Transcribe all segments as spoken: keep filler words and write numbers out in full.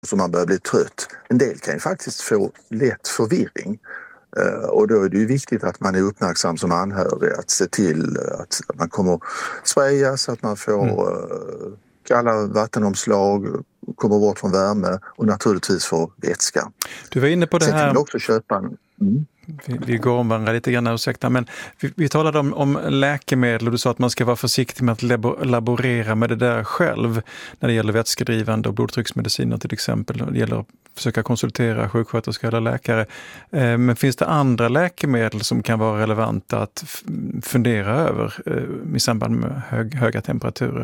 så man börjar bli trött. En del kan ju faktiskt få lätt förvirring. Uh, och då är det ju viktigt att man är uppmärksam som anhörig att se till att man kommer spraya så att man får mm. uh, kalla vattenomslag, kommer bort från värme och naturligtvis får vätska. Du var inne på det Sen här... kan man också köpa en... Mm. Vi, vi går om varandra lite grann, ursäkta, men vi, vi talade om, om läkemedel och du sa att man ska vara försiktig med att labor, laborera med det där själv när det gäller vätskedrivande och blodtrycksmediciner till exempel. Det gäller att försöka konsultera sjuksköterska eller läkare. Eh, men finns det andra läkemedel som kan vara relevanta att f- fundera över eh, i samband med hög, höga temperaturer?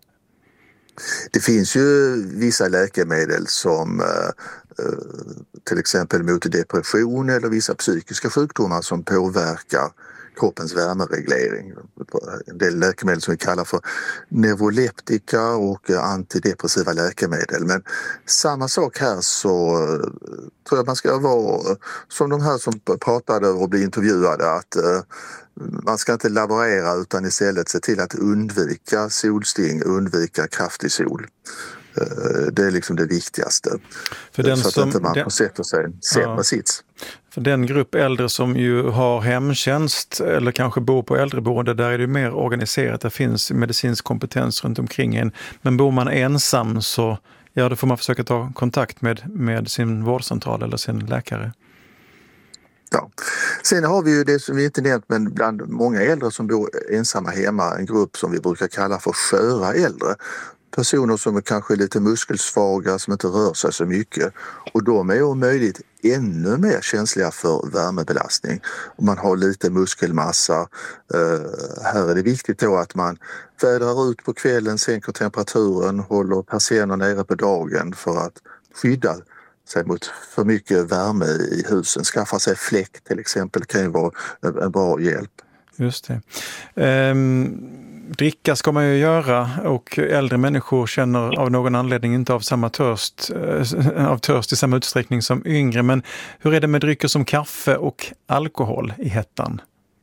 Det finns ju vissa läkemedel som eh, till exempel mot depression eller vissa psykiska sjukdomar som påverkar kroppens värmereglering. En del läkemedel som vi kallar för neuroleptika och antidepressiva läkemedel. Men samma sak här, så tror jag man ska vara som de här som pratade och blev intervjuade, att eh, man ska inte laborera utan istället se till att undvika solsting, undvika kraftig sol. Det är liksom det viktigaste. För den så att som, inte man den, sätter sig en sämre ja, sits. För den grupp äldre som ju har hemtjänst eller kanske bor på äldreboende, där är det mer organiserat. Det finns medicinsk kompetens runt omkring en. Men bor man ensam så ja, då får man försöka ta kontakt med, med sin vårdcentral eller sin läkare. Ja. Sen har vi ju det som vi inte nämnt, men bland många äldre som bor ensamma hemma, en grupp som vi brukar kalla för sköra äldre. Personer som är kanske lite muskelsvaga, som inte rör sig så mycket, och de är om möjligt ännu mer känsliga för värmebelastning. Om man har lite muskelmassa, eh, här är det viktigt då att man vädrar ut på kvällen, sänker temperaturen, håller persiennerna nere på dagen för att skydda sig mot för mycket värme i husen. Skaffa sig fläkt till exempel kan ju vara en bra hjälp. Just det. Ehm, dricka ska man ju göra, och äldre människor känner av någon anledning inte av samma törst, äh, av törst i samma utsträckning som yngre. Men hur är det med drycker som kaffe och alkohol i hettan?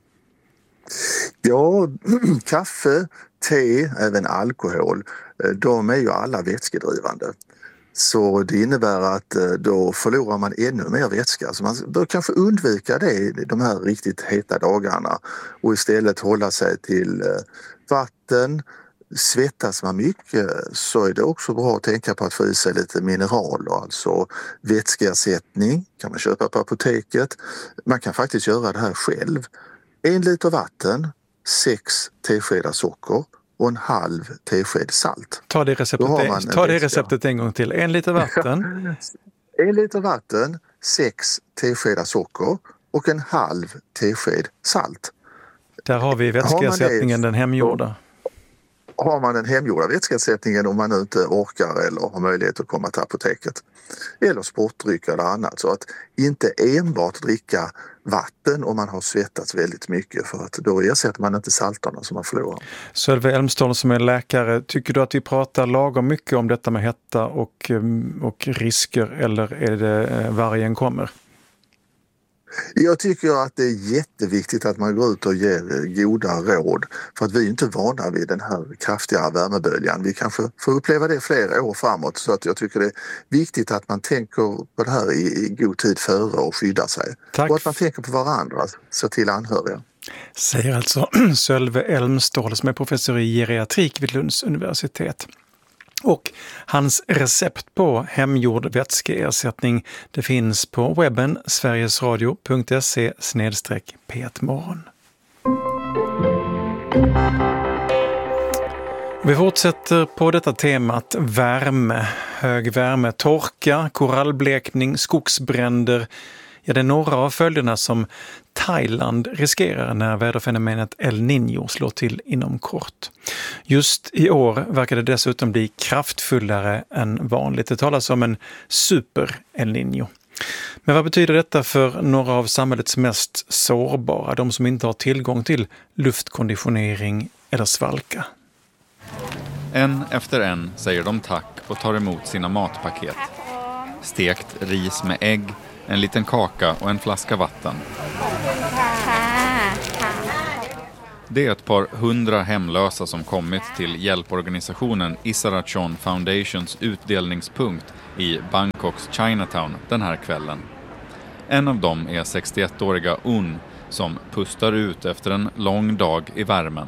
Ja, kaffe, te, även alkohol, de är ju alla vätskedrivande. Så det innebär att då förlorar man ännu mer vätska. Så man bör kanske undvika det de här riktigt heta dagarna och istället hålla sig till vatten. Svettas man mycket så är det också bra att tänka på att få i sig lite mineraler, alltså vätskeersättning kan man köpa på apoteket. Man kan faktiskt göra det här själv. En liter vatten, sex teskedar socker och en halv tesked salt. Ta det receptet, en, ta det receptet en gång till. En liter vatten. en liter vatten, sex teskedar socker och en halv tesked salt. Där har vi vätskeersättningen, den hemgjorda. Har man den hemgjorda vätskeersättningen om man nu inte orkar eller har möjlighet att komma till apoteket. Eller sportdryck eller annat. Så att inte enbart dricka vatten om man har svettats väldigt mycket, för att då ersätter man inte salterna som man förlorar. Sölve Elmståhl som är läkare, tycker du att vi pratar lagom mycket om detta med hetta och, och risker, eller är det vargen kommer? Jag tycker att det är jätteviktigt att man går ut och ger goda råd, för att vi är inte vana vid den här kraftiga värmeböljan. Vi kanske får uppleva det flera år framåt, så att jag tycker det är viktigt att man tänker på det här i, i god tid före och skyddar sig. Tack. Och att man tänker på varandra, så till anhöriga. Säger alltså Sölve Elmståhl som är professor i geriatrik vid Lunds universitet. Och hans recept på hemgjord vätskeersättning, det finns på webben sverigesradio punkt se snedstreck p ett morgon. Vi fortsätter på detta temat värme, hög värme, torka, korallblekning, skogsbränder. Ja, det är några av följderna som Thailand riskerar när väderfenomenet El Niño slår till inom kort. Just i år verkar det dessutom bli kraftfullare än vanligt. Det talas om en super El Niño. Men vad betyder detta för några av samhällets mest sårbara, de som inte har tillgång till luftkonditionering eller svalka? En efter en säger de tack och tar emot sina matpaket. Stekt ris med ägg, en liten kaka och en flaska vatten. Det är ett par hundra hemlösa som kommit till hjälporganisationen Isarachon Foundations utdelningspunkt i Bangkoks Chinatown den här kvällen. En av dem är sextioettåriga Un som pustar ut efter en lång dag i värmen.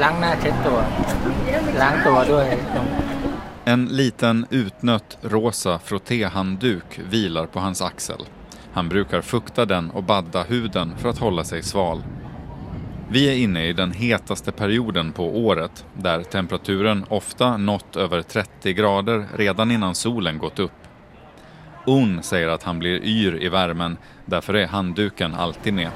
En liten utnött rosa frottéhandduk vilar på hans axel. Han brukar fukta den och badda huden för att hålla sig sval. Vi är inne i den hetaste perioden på året, där temperaturen ofta nått över trettio grader redan innan solen gått upp. Un säger att han blir yr i värmen, därför är handduken alltid med.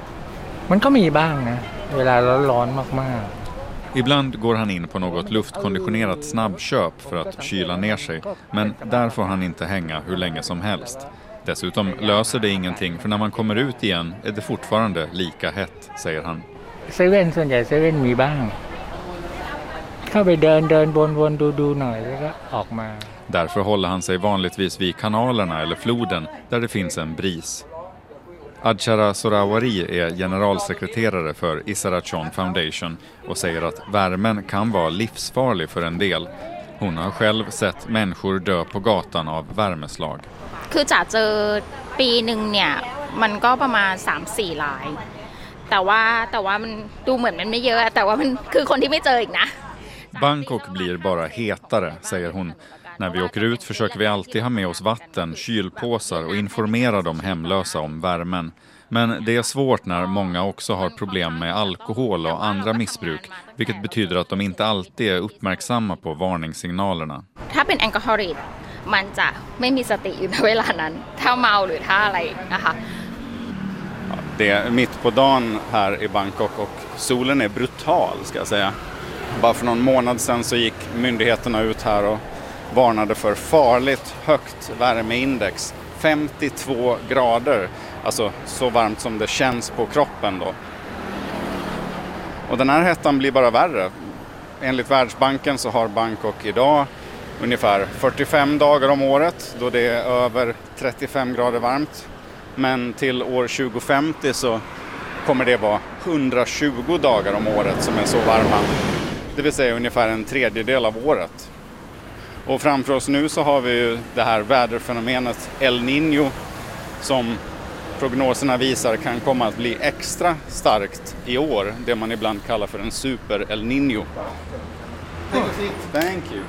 Ibland går han in på något luftkonditionerat snabbköp för att kyla ner sig, men där får han inte hänga hur länge som helst. Dessutom löser det ingenting, för när man kommer ut igen är det fortfarande lika hett, säger han. Seven ส่วนใหญ่ Seven มีบ้างเข้าไปเดินเดินวนๆดูๆหน่อยแล้วก็ออกมา Därför håller han sig vanligtvis vid kanalerna eller floden där det finns en bris. Adchara Sorawari är generalsekreterare för Isarachon Foundation och säger att värmen kan vara livsfarlig för en del. Hon har själv sett människor dö på gatan av värmeslag. คือจะเจอปีนึงเนี่ยมันก็ประมาณ สามถึงสี่ รายแต่ว่าแต่ว่ามันดูเหมือนมันไม่เยอะแต่ว่ามันคือคนที่ไม่เจออีกนะ Bangkok blir bara hetare, säger hon. När vi åker ut försöker vi alltid ha med oss vatten, kylpåsar och informera de hemlösa om värmen. Men det är svårt när många också har problem med alkohol och andra missbruk, vilket betyder att de inte alltid är uppmärksamma på varningssignalerna. ถ้าเป็นแอลกอฮอลิกมันจะไม่มีสติอยู่ในเวลานั้นถ้าเมาหรือถ้าอะไรนะคะ Det är mitt på dagen här i Bangkok och solen är brutal, ska jag säga. Bara för någon månad sedan så gick myndigheterna ut här och varnade för farligt högt värmeindex. femtiotvå grader, alltså så varmt som det känns på kroppen då. Och den här hettan blir bara värre. Enligt Världsbanken så har Bangkok idag ungefär fyrtiofem dagar om året då det är över trettiofem grader varmt. Men till år tjugo femtio så kommer det vara hundratjugo dagar om året som är så varma. Det vill säga ungefär en tredjedel av året. Och framför oss nu så har vi ju det här väderfenomenet El Niño som prognoserna visar kan komma att bli extra starkt i år. Det man ibland kallar för en super El Niño. Thank you.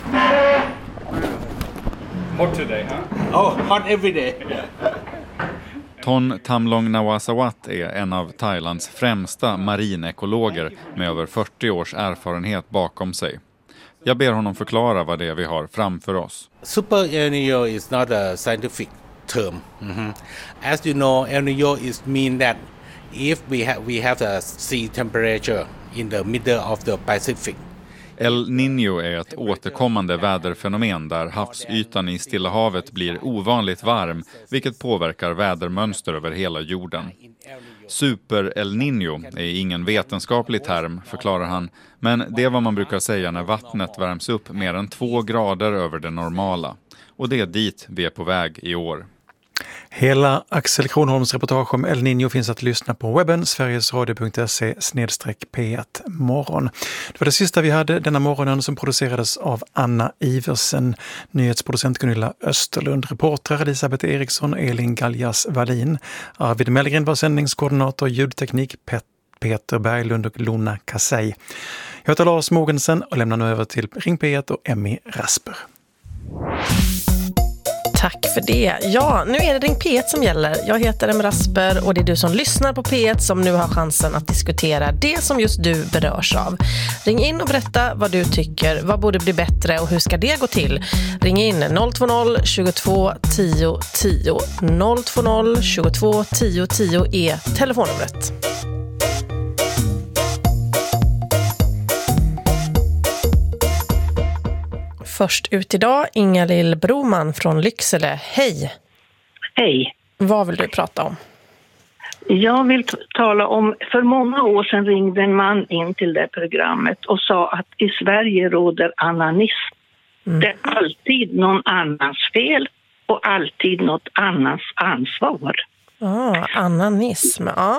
Hot today, huh? Oh, hot every day. Ton Tamlong Nawasawat är en av Thailands främsta marinekologer med över fyrtio års erfarenhet bakom sig. Jag ber honom förklara vad det är vi har framför oss. Super El Niño is not a scientific term. Mm-hmm. As you know, El Niño is mean that if we have we have the sea temperature in the middle of the Pacific. El Niño är ett återkommande väderfenomen där havsytan i Stilla havet blir ovanligt varm, vilket påverkar vädermönster över hela jorden. Super El Niño är ingen vetenskaplig term, förklarar han, men det är vad man brukar säga när vattnet värms upp mer än två grader över det normala. Och det är dit vi är på väg i år. Hela Axel Kronholms reportage om El Niño finns att lyssna på webben sverigesradio punkt se snedstreck P ett morgon. Det var det sista vi hade denna morgonen som producerades av Anna Iversen, nyhetsproducent Gunilla Österlund, reportrar Elisabeth Eriksson, Elin Galjas Wallin, Arvid Mellgren var sändningskoordinator, ljudteknik Pet- Peter Berglund och Lona Kassej. Jag heter Lars Mogensen och lämnar nu över till Ring P ett och Emmy Rasper. Tack för det. Ja, nu är det Ring P ett som gäller. Jag heter Emmy Rasper och det är du som lyssnar på P ett som nu har chansen att diskutera det som just du berörs av. Ring in och berätta vad du tycker, vad borde bli bättre och hur ska det gå till? Ring in noll två noll tjugotvå tio tio. noll två noll tjugotvå tio tio är telefonnumret. Först ut idag, Inga-Lill Broman från Lycksele. Hej! Hej! Vad vill du prata om? Jag vill t- tala om, för många år sedan ringde en man in till det programmet och sa att i Sverige råder ananism. Mm. Det är alltid någon annans fel och alltid något annans ansvar. Ah, ananism, ja.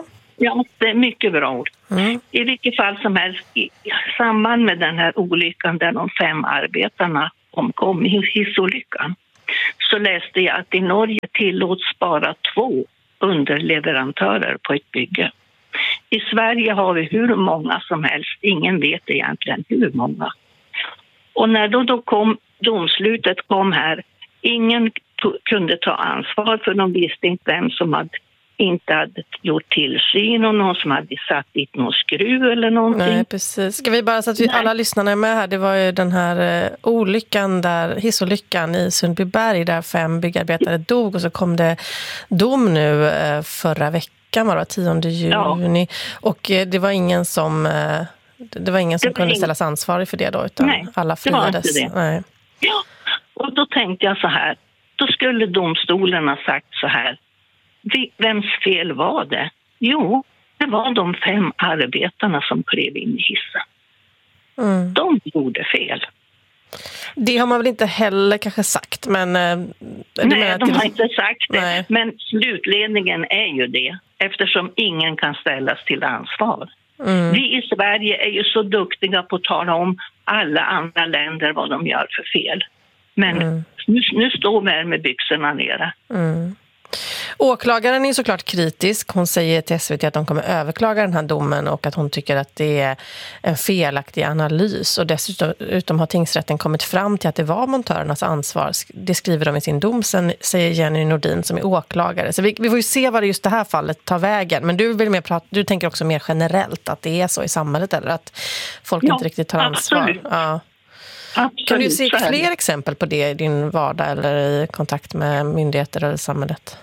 Ja, det är mycket bra ord. Mm. I vilket fall som helst, i samband med den här olyckan där de fem arbetarna omkom i hissolyckan, så läste jag att i Norge tillåts bara två underleverantörer på ett bygge. I Sverige har vi hur många som helst, ingen vet egentligen hur många. Och när då, då kom, domslutet kom här, ingen t- kunde ta ansvar, för de visste inte vem som hade, inte hade gjort tillsyn och någon som hade satt dit någon skruv eller någonting. Nej, precis. Ska vi bara så att vi alla lyssnarna är med här, det var ju den här eh, olyckan där, hissolyckan i Sundbyberg där fem byggarbetare dog och så kom det dom nu eh, förra veckan, var det tionde juni. Ja. Och eh, det var ingen som eh, det var ingen som var kunde ingen... ställas ansvarig för det då, utan nej, alla friades. Det var inte det. Ja, och då tänkte jag så här, då skulle domstolen ha sagt så här, vems fel var det? Jo, det var de fem arbetarna som klev in i hissen. Mm. De gjorde fel. Det har man väl inte heller kanske sagt, men... Eh, nej, de har inte sagt det. Nej. Men slutledningen är ju det, eftersom ingen kan ställas till ansvar. Mm. Vi i Sverige är ju så duktiga på att tala om alla andra länder vad de gör för fel. Men mm. nu, nu står vi här med byxorna nere. Mm. Åklagaren är såklart kritisk. Hon säger till S V T att de kommer överklaga den här domen och att hon tycker att det är en felaktig analys. Och dessutom har tingsrätten kommit fram till att det var montörernas ansvar. Det skriver de i sin dom, sen säger Jenny Nordin som är åklagare. Så vi, vi får ju se vad det just det här fallet tar vägen. Men du vill mer prata, du tänker också mer generellt att det är så i samhället, eller att folk ja, inte riktigt tar ansvar. Absolut. Ja. Absolut. Kan du se fler exempel på det i din vardag eller i kontakt med myndigheter eller samhället?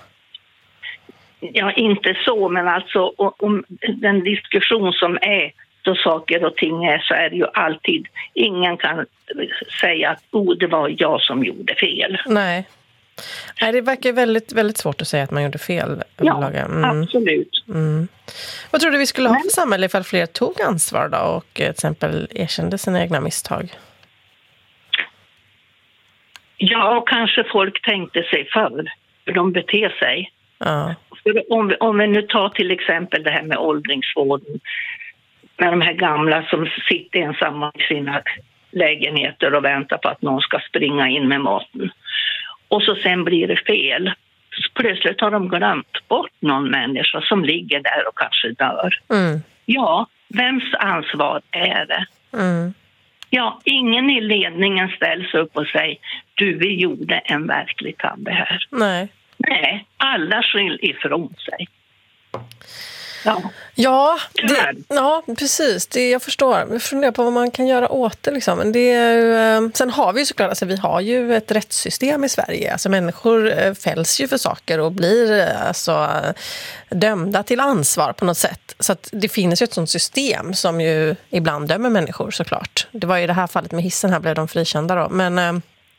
Ja, inte så, men alltså om den diskussion som är då saker och ting är, så är det ju alltid, ingen kan säga att oh, det var jag som gjorde fel. Nej. Nej, det verkar väldigt, väldigt svårt att säga att man gjorde fel. Ja, mm. absolut. Mm. Vad tror du vi skulle ha för samhälle ifall fler tog ansvar då och till exempel erkände sina egna misstag? Ja, kanske folk tänkte sig för hur de beter sig. Ja. För om, vi, om vi nu tar till exempel det här med åldringsvården, med de här gamla som sitter ensamma i sina lägenheter och väntar på att någon ska springa in med maten. Och så sen blir det fel. Så plötsligt har de glömt bort någon människa som ligger där och kanske dör. Mm. Ja, vems ansvar är det? Mm. Ja, ingen i ledningen ställs upp och säger du, vi gjorde en verklig tabbe här. Nej. Nej, alla skyll ifrån sig. Ja, ja, det, ja precis. Det, jag förstår. Jag funderar på vad man kan göra åt det. Liksom. Men det är ju, sen har vi ju såklart, alltså, vi har ju ett rättssystem i Sverige. Alltså, människor fälls ju för saker och blir alltså, dömda till ansvar på något sätt. Så att det finns ju ett sånt system som ju ibland dömer människor såklart. Det var ju det här fallet med hissen, här blev de frikända då. Men äh,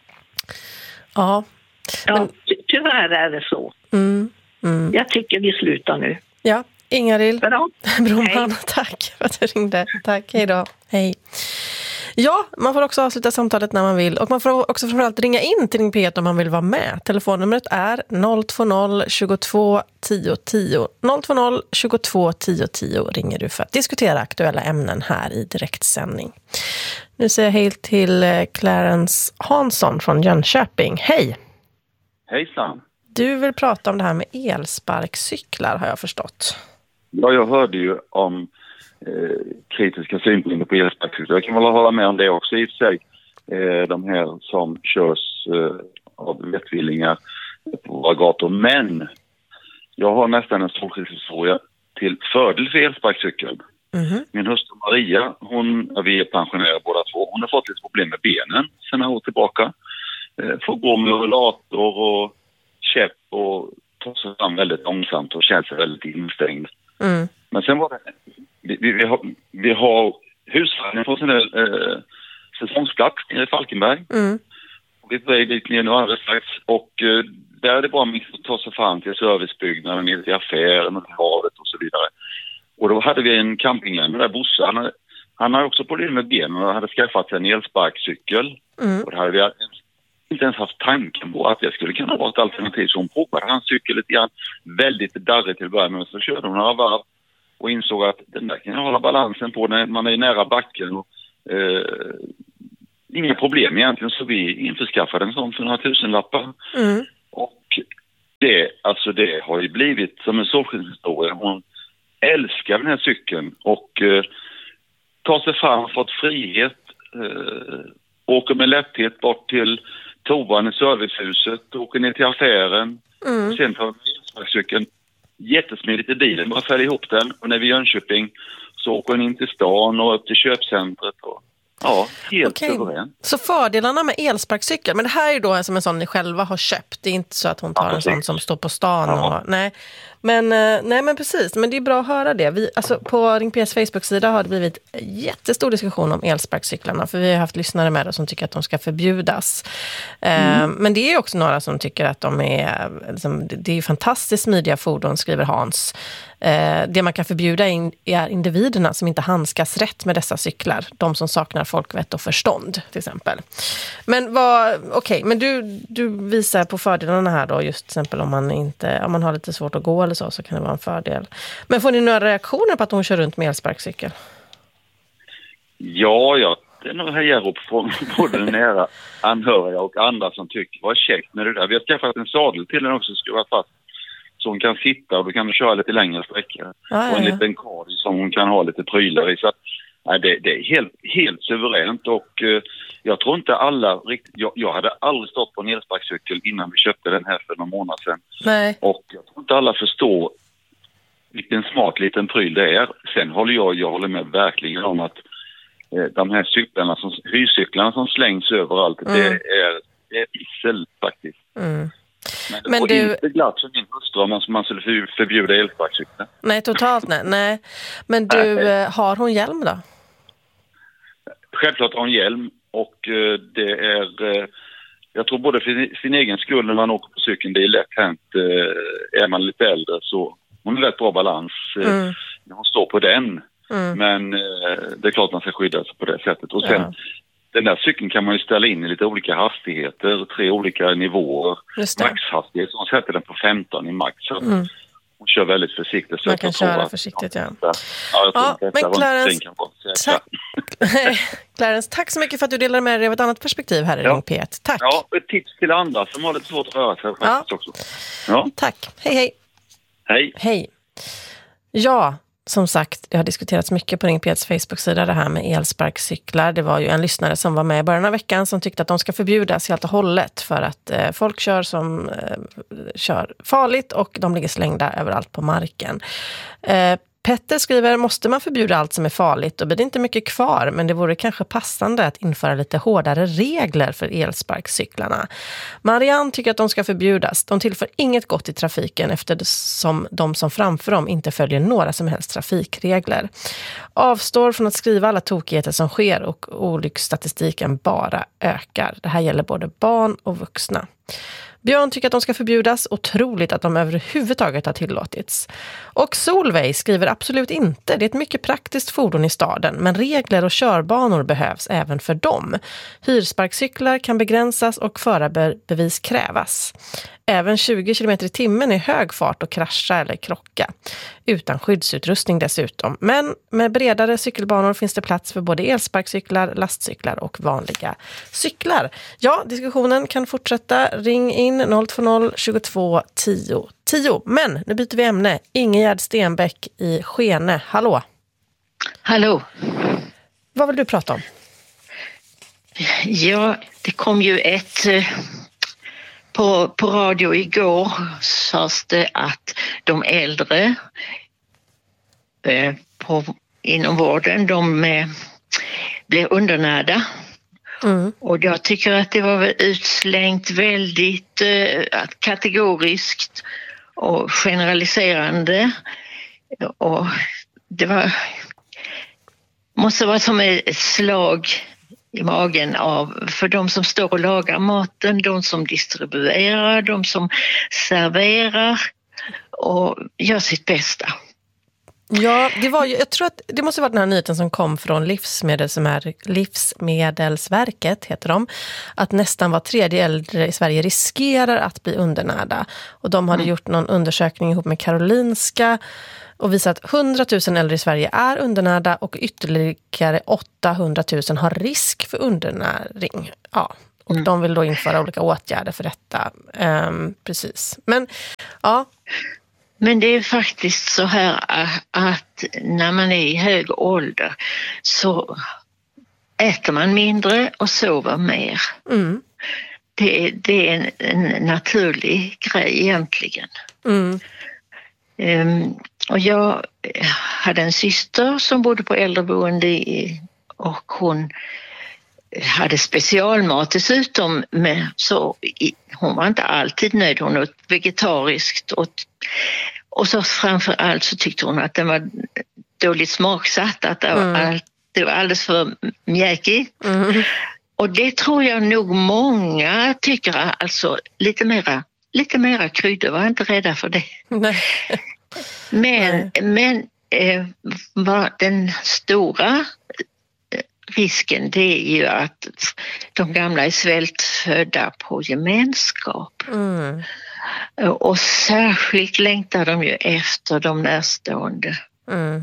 ja... Ja, men, tyvärr är det så. Mm, mm. Jag tycker vi slutar nu. Ja, Ingarill Broman, Hej. tack för att du ringde. Tack, hej då. Hej. Ja, man får också avsluta samtalet när man vill. Och man får också framförallt ringa in till Ring P ett om man vill vara med. Telefonnumret är noll två noll tjugotvå tio tio. noll två noll tjugotvå tio tio ringer du för att diskutera aktuella ämnen här i direktsändning. Nu säger jag hej till Clarence Hansson från Jönköping. Hej! Hejsan. Du vill prata om det här med elsparkcyklar, har jag förstått. Ja, jag hörde ju om eh, kritiska synpunkter på elsparkcyklar. Jag kan väl hålla med om det också i sig. Eh, de här som körs eh, av vettvillingar på våra gator. Men jag har nästan en solskyddshistoria till fördel för elsparkcykeln. Mm-hmm. Min hustru Maria, hon, vi är pensionärer båda två. Hon har fått lite problem med benen sedan några år tillbaka. Får gå med rullator och käpp och ta sig fram väldigt långsamt och känner sig väldigt instängd. Mm. Men sen var det, vi, vi, vi har, vi har husvagnen på sin där eh, säsongsplats i Falkenberg. Mm. Vi är på väg dit ner nu alldeles strax. Och eh, där är det bara mycket att ta sig fram till servicebyggnaden, ner till affären, till havet och så vidare. Och då hade vi en campingvän där, Bosse. Han, han har också problem med benen och hade skaffat sig en elsparkcykel. Mm. Och det hade vi inte ens haft tanken på att det skulle kunna vara ett alternativ. Så hon provade hans cykel lite grann, väldigt darrigt till början, men så körde hon några varv. och insåg att den där kan jag hålla balansen på när man är nära backen. Och, eh, inga problem egentligen, så vi införskaffade en sån för några tusenlappar. Mm. Och det, alltså det har ju blivit som en solskenshistoria. Hon älskar den här cykeln och eh, tar sig fram, fått frihet, eh, åker med lätthet bort till toan i servicehuset, åker ner till affären. Mm. Sen tar vi cykeln jättesmidigt i bilen, bara fäller ihop den. Och när vi är i Jönköping så åker hon in till stan och upp till köpcentret. Och, ja, helt Okej. suverän. Så fördelarna med elsparkcykel, men det här är ju då som en sån ni själva har köpt. Det är inte så att hon tar Ja, en sån precis. som står på stan. Ja. Och, nej. Men, eh, nej, men precis. Men det är bra att höra det. Vi, alltså, på Ring P S Facebook-sida har det blivit jättestor diskussion om elsparkcyklarna. För vi har haft lyssnare med det som tycker att de ska förbjudas. Eh, Mm. Men det är också några som tycker att de är... Liksom, det är fantastiskt smidiga fordon, skriver Hans. Eh, det man kan förbjuda in, är individerna som inte handskas rätt med dessa cyklar. De som saknar folkvett och förstånd, till exempel. Men vad... Okej, okay, men du, du visar på fördelarna här då, just till exempel om man, inte, om man har lite svårt att gå eller så, så kan det vara en fördel. Men får ni några reaktioner på att hon kör runt med elsparkcykel? Ja, ja. Det är nog hejarop från både nära anhöriga och andra som tycker vad käckt med det där. Vi har skaffat en sadel till den också, skruvat fast. Så hon kan sitta och då kan du köra lite längre sträckor. Ah, ja, och en ja. liten kar som hon kan ha lite prylar i. Så att, nej, det, det är helt, helt suveränt och eh, jag tror inte alla riktigt... Jag, jag hade aldrig stått på en elsparkcykel innan vi köpte den här för några månader sedan. Nej. Och jag tror inte alla förstår vilken smart liten pryl det är. Sen håller jag, jag håller med verkligen om att eh, de här cyklarna, som, hyrcyklarna som slängs överallt, Mm. det är, det är issel faktiskt. Mm. Men det Men var du- inte glatt som min hustru om man- man skulle för- förbjuda elsparkcyklar. Nej, totalt nej. nej. Men du, eh, har hon hjälm då? Självklart har hon hjälm och eh, det är... Eh, jag tror både för sin egen skull när man åker på cykeln, det är lätt hänt. Eh, är man lite äldre så hon har rätt bra balans eh, Mm. när hon står på den. Mm. Men eh, det är klart man ska skydda sig på det sättet. Och sen, Ja. den där cykeln kan man ju ställa in i lite olika hastigheter, tre olika nivåer. Just det. Maxhastighet, så hon sätter den på femton i max. Så att Mm. hon kör väldigt försiktigt. Så Man att kan jag tror köra att- försiktigt, ja. Ja, jag tror Ja, att detta men var inte Clarence, den kan vara säkra. tack. Clarence, tack så mycket för att du delade med dig av ett annat perspektiv här i Ja. Ring P ett. Tack. Ja, ett tips till andra som har lite svårt att röra sig Ja. faktiskt också. Ja, Tack. Hej, hej. hej. Hej. Ja, som sagt, det har diskuterats mycket på Ring P etts Facebook-sida det här med elsparkcyklar. Det var ju en lyssnare som var med i början av veckan som tyckte att de ska förbjudas helt och hållet för att eh, folk kör som eh, kör farligt och de ligger slängda överallt på marken. Eh, Petter skriver, måste man förbjuda allt som är farligt? Då blir det inte mycket kvar, men det vore kanske passande att införa lite hårdare regler för elsparkcyklarna. Marianne tycker att de ska förbjudas. De tillför inget gott i trafiken eftersom de som framför dem inte följer några som helst trafikregler. Avstår från att skriva alla tokigheter som sker och olycksstatistiken bara ökar. Det här gäller både barn och vuxna. Björn tycker att de ska förbjudas. Otroligt att de överhuvudtaget har tillåtits. Och Solveig skriver absolut inte. Det är ett mycket praktiskt fordon i staden. Men regler och körbanor behövs även för dem. Hyrsparkcyklar kan begränsas och förarbevis krävas. Även tjugo kilometer i timmen är hög fart och krascha eller krocka. Utan skyddsutrustning dessutom. Men med bredare cykelbanor finns det plats för både elsparkcyklar, lastcyklar och vanliga cyklar. Ja, diskussionen kan fortsätta. Ring in noll två noll tjugotvå tio tio. Men nu byter vi ämne. Ingegärd Stenbeck i Skene. Hallå. Hallå. Vad vill du prata om? Ja, det kom ju ett... eh, På, på radio igår sades det att de äldre eh, på, inom vården, de eh, blir undernärda. Mm. Och jag tycker att det var väl utslängt väldigt eh, kategoriskt och generaliserande. Och det var måste vara som ett slag i magen av för de som står och lagar maten, de som distribuerar, de som serverar och gör sitt bästa. Ja, det var ju, jag tror att det måste vara den här nyheten som kom från Livsmedelsver- Livsmedelsverket, heter de, att nästan var tredje äldre i Sverige riskerar att bli undernärda. Och de hade mm. gjort någon undersökning ihop med Karolinska och visat att hundratusen äldre i Sverige är undernärda och ytterligare åttahundratusen har risk för undernäring. Ja, och mm. de vill då införa olika åtgärder för detta. Um, precis. Men, ja... Men det är faktiskt så här att när man är i hög ålder så äter man mindre och sover mer. Mm. Det, det är en, en naturlig grej egentligen. Mm. Um, och jag hade en syster som bodde på äldreboende och hon hade specialmat dessutom, med, så hon var inte alltid nöjd. Hon åt vegetariskt och, och så framför allt så tyckte hon att den var dåligt smaksatt, att det, mm. var, all, det var alldeles för mjäkig. Mm. Och det tror jag nog många tycker, alltså lite mera, lite mera kryddor, var inte rädda för det. Nej. Men, Nej. men eh, var den stora risken, det är ju att de gamla är svältfödda på gemenskap. Mm. Och särskilt längtar de ju efter de närstående. Mm.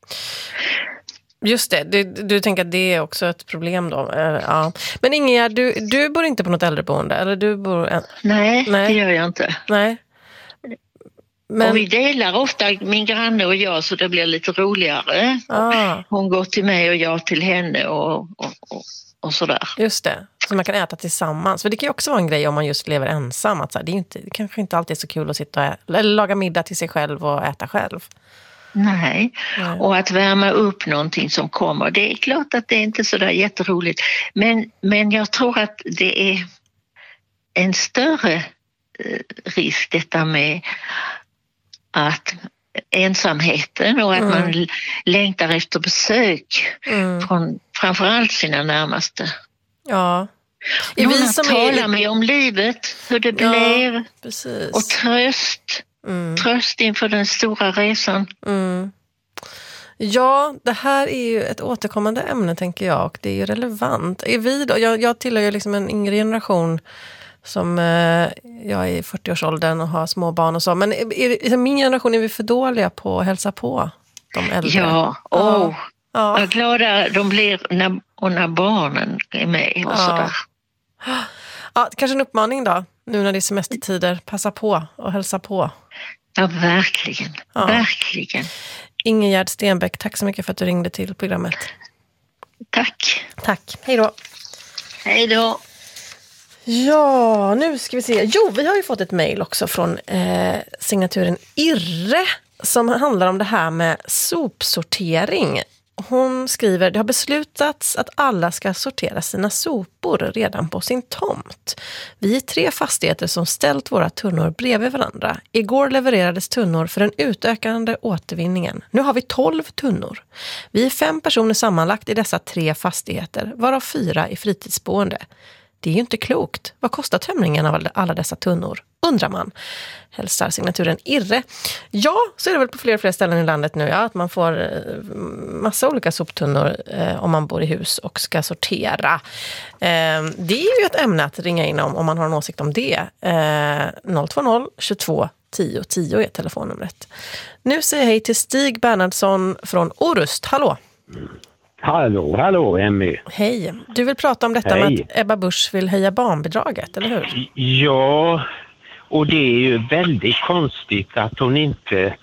Just det, du, du tänker att det är också ett problem då. Ja. Men Ingegerd, du, du bor inte på något äldreboende? Eller du bor... Nej, Nej, det gör jag inte. Nej. Men... Och vi delar ofta, min granne och jag, så det blir lite roligare. Ah. Hon går till mig och jag till henne och, och, och, och sådär. Just det, så man kan äta tillsammans. För det kan ju också vara en grej om man just lever ensam. Att så här, det är inte, det kanske inte alltid är så kul att sitta och äta, eller laga middag till sig själv och äta själv. Nej. Nej, och att värma upp någonting som kommer. Det är klart att det är inte så där jätteroligt. Men, men jag tror att det är en större eh, risk detta med att ensamheten och att mm. man längtar efter besök mm. från framförallt sina närmaste. Ja. Någon vi som talar är... med om livet, hur det ja, blev precis. Och tröst. Mm. Tröst inför den stora resan. Mm. Ja, det här är ju ett återkommande ämne, tänker jag, och det är ju relevant. Är vi då, jag, jag tillhör ju liksom en yngre generation som eh, jag är i fyrtioårsåldern och har små barn och så. Men är, är, är min generation, är vi för dåliga på att hälsa på de äldre? Ja, åh. Oh. Ja. Vad glada de blir när, och när barnen är med och ja. sådär. Ja, kanske en uppmaning då, nu när det är semestertider. Passa på och hälsa på. Ja, verkligen. Ja. Verkligen. Ingegerd Stenbeck, tack så mycket för att du ringde till programmet. Tack. Tack. Hej då. Hej då. Ja, nu ska vi se. Jo, vi har ju fått ett mejl också från eh, signaturen Irre som handlar om det här med sopsortering. Hon skriver, det har beslutats att alla ska sortera sina sopor redan på sin tomt. Vi är tre fastigheter som ställt våra tunnor bredvid varandra. Igår levererades tunnor för den utökande återvinningen. Nu har vi tolv tunnor. Vi är fem personer sammanlagt i dessa tre fastigheter, varav fyra i fritidsboende. Det är ju inte klokt. Vad kostar tömningen av alla dessa tunnor? Undrar man. Hälsar signaturen Irre. Ja, så är det väl på fler och fler ställen i landet nu. Ja, att man får massa olika soptunnor eh, om man bor i hus och ska sortera. Eh, det är ju ett ämne att ringa in om om man har en åsikt om det. Eh, noll två noll tjugotvå tio tio är telefonnumret. Nu säger jag hej till Stig Bernhardsson från Orust. Hallå! Hallå, hallå Emmy. Hej. Du vill prata om detta Hej. med att Ebba Busch vill höja barnbidraget, eller hur? Ja, och det är ju väldigt konstigt att hon inte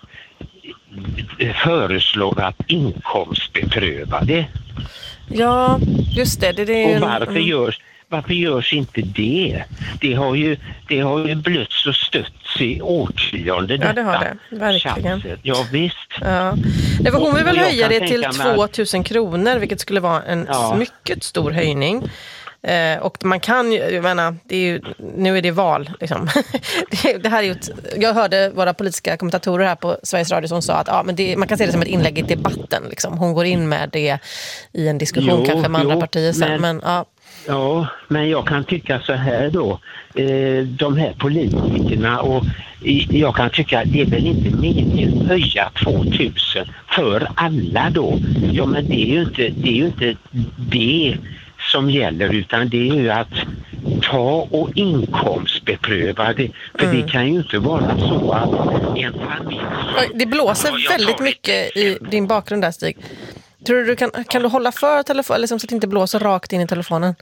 föreslår att inkomstbepröva det. Ja, just det. det, det är och varför görs, varför görs inte det? Det har ju, det har ju blötts och stötts i årtionde. Ja, det har det. Verkligen. Tjafset. Ja, visst. Ja. Nej, hon vill väl höja det till tvåtusen kronor, vilket skulle vara en ja. mycket stor höjning. Eh, och man kan ju, jag menar, det är ju, nu är det val liksom. det, det här är ju ett, jag hörde våra politiska kommentatorer här på Sveriges Radio som sa att ja, men det, man kan se det som ett inlägg i debatten liksom. Hon går in med det i en diskussion jo, kanske med jo, andra partier sen, men, men ja. Ja, men jag kan tycka så här då. Eh, de här politikerna och jag kan tycka det är väl inte meningen att höja tvåtusen för alla då. Ja, men det är ju inte det, är ju inte det som gäller, utan det är ju att ta och inkomstbepröva det. För mm. det kan ju inte vara så att en familj... Det blåser väldigt mycket i din bakgrund där, Stig. Tror du, du kan, kan du hålla för telefonen liksom, så att det inte blåser rakt in i telefonen?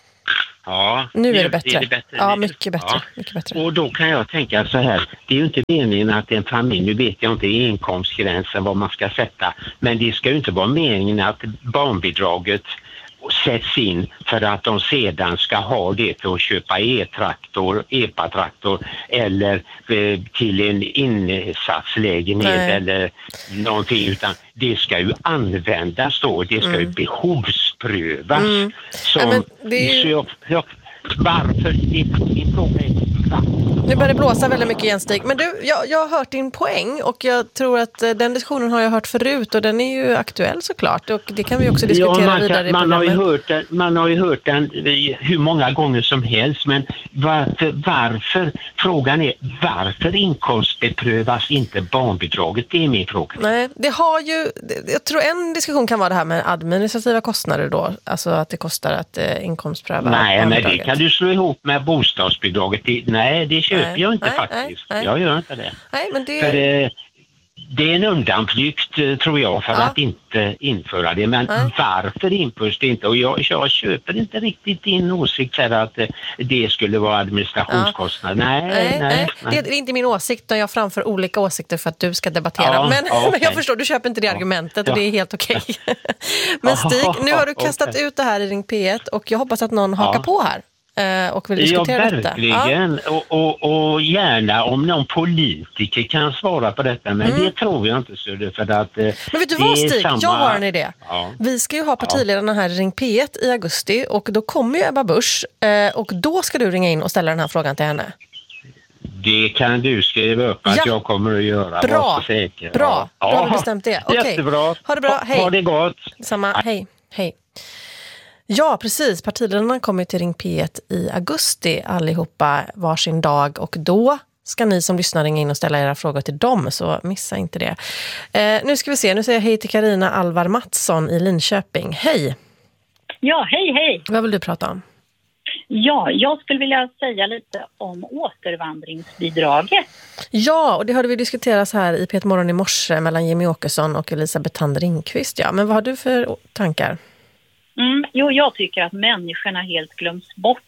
Ja, nu är det bättre. Är det bättre ja, nu? mycket bättre, Ja. mycket bättre. Och då kan jag tänka så här, det är ju inte meningen att en familj, nu vet jag inte inkomstgränsen vad man ska sätta, men det ska ju inte vara meningen att barnbidraget sätts in för att de sedan ska ha det för att köpa e-traktor, epatraktor eller eh, till en insatslägenhet Nej. eller någonting, utan det ska ju användas då, det ska mm. ju behovsprövas. Mm. Som, ja, men det är ju... så jag, jag, varför? Min fråga är varför? Nu börjar det blåsa väldigt mycket igen, Stig. Men du, jag, jag har hört din poäng och jag tror att eh, den diskussionen har jag hört förut och den är ju aktuell såklart. Och det kan vi också diskutera ja, man vidare kan, i man har ju programmet. hört den, man har ju hört den hur många gånger som helst, men varför, varför frågan är varför inkomstbeprövas inte barnbidraget? Det är min fråga. Nej, det har ju, jag tror en diskussion kan vara det här med administrativa kostnader då, alltså att det kostar att eh, inkomstpröva. Nej, men det kan du slå ihop med bostadsbidraget. Det, nej, det köper nej, jag inte nej, faktiskt. Nej, nej. Jag gör inte det. Nej, men det... För det, det är en undanflykt, tror jag, för ja. att inte införa det. Men nej. varför införs det inte? Och jag, jag köper inte riktigt din åsikt här att det skulle vara administrationskostnader. Ja. Nej, nej, nej, nej. Det är inte min åsikt, utan jag framför olika åsikter för att du ska debattera. Ja, men, okay. men jag förstår, du köper inte det argumentet och ja. det är helt okej. Okay. Men Stig, nu har du kastat okay. ut det här i Ring P ett och jag hoppas att någon hakar ja. på här. Och vill diskutera ja, detta. verkligen. Ja. Och, och, och gärna om någon politiker kan svara på detta. Men mm. det tror jag inte så. För att, men vet du vad, Stig? Samma... Jag har en idé. Ja. Vi ska ju ha partiledarna här i Ring P ett i augusti. Och då kommer ju Ebba Busch. Och då ska du ringa in och ställa den här frågan till henne. Det kan du skriva upp att ja. jag kommer att göra. Bra, säker. bra. Ja. Då har vi bestämt det. Okay. Jättebra. Ha det bra, hej. Ha det gott. Samma, hej, hej. Ja, precis. Partiledarna kommer till Ring P ett i augusti allihopa varsin dag och då ska ni som lyssnar ringa in och ställa era frågor till dem, så missa inte det. Eh, nu ska vi se, nu säger jag hej till Carina Alvar Mattsson i Linköping. Hej! Ja, hej, hej! Vad vill du prata om? Ja, jag skulle vilja säga lite om återvandringsbidraget. Ja, och det hörde vi diskuteras här i P ett Morgon i morse mellan Jimmy Åkesson och Elisabeth Thand Ringqvist. Ja, men vad har du för tankar? Mm, jo, jag tycker att människorna helt glöms bort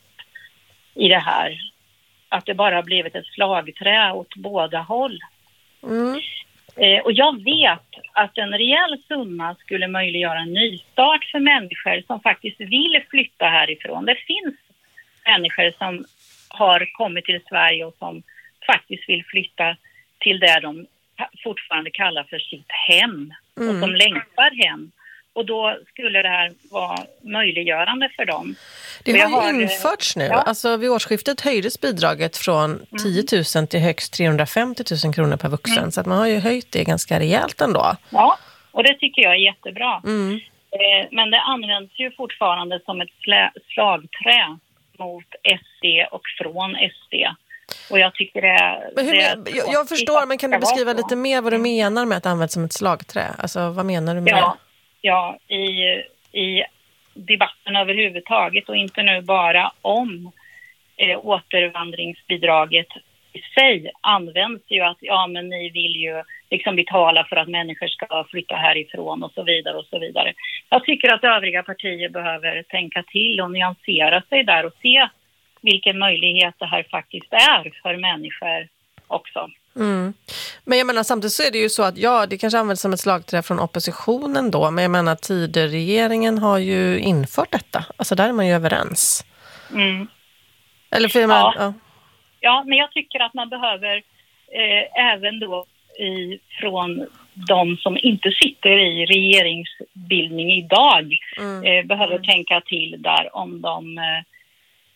i det här. Att det bara har blivit ett slagträ åt båda håll. Mm. Eh, och jag vet att en rejäl summa skulle möjliggöra en nystart för människor som faktiskt vill flytta härifrån. Det finns människor som har kommit till Sverige och som faktiskt vill flytta till det de fortfarande kallar för sitt hem. Mm. Och som längtar hem. Och då skulle det här vara möjliggörande för dem. Det har ju har, införts nu. Ja. Alltså vid årsskiftet höjdes bidraget från mm. tio tusen till högst trehundrafemtio tusen kronor per vuxen. Mm. Så att man har ju höjt det ganska rejält ändå. Ja, och det tycker jag är jättebra. Mm. Eh, men det används ju fortfarande som ett slä- slagträ mot S D och från S D. Och jag tycker det... Men hur, det jag, jag förstår, men kan du beskriva lite mer vad du menar med att användas som ett slagträ? Alltså vad menar du med ja. Ja, i, i debatten överhuvudtaget och inte nu bara om eh, återvandringsbidraget i sig används ju att ja men ni vill ju liksom betala för att människor ska flytta härifrån och så vidare och så vidare. Jag tycker att övriga partier behöver tänka till och nyansera sig där och se vilken möjlighet det här faktiskt är för människor också. Mm. Men jag menar samtidigt så är det ju så att ja, det kanske används som ett slagträ från oppositionen då, men jag menar Tidöregeringen har ju infört detta. Alltså där är man ju överens. Mm. Eller för man, ja. Ja. ja, men jag tycker att man behöver eh, även då i, från de som inte sitter i regeringsbildning idag mm. eh, behöver mm. tänka till där om de eh,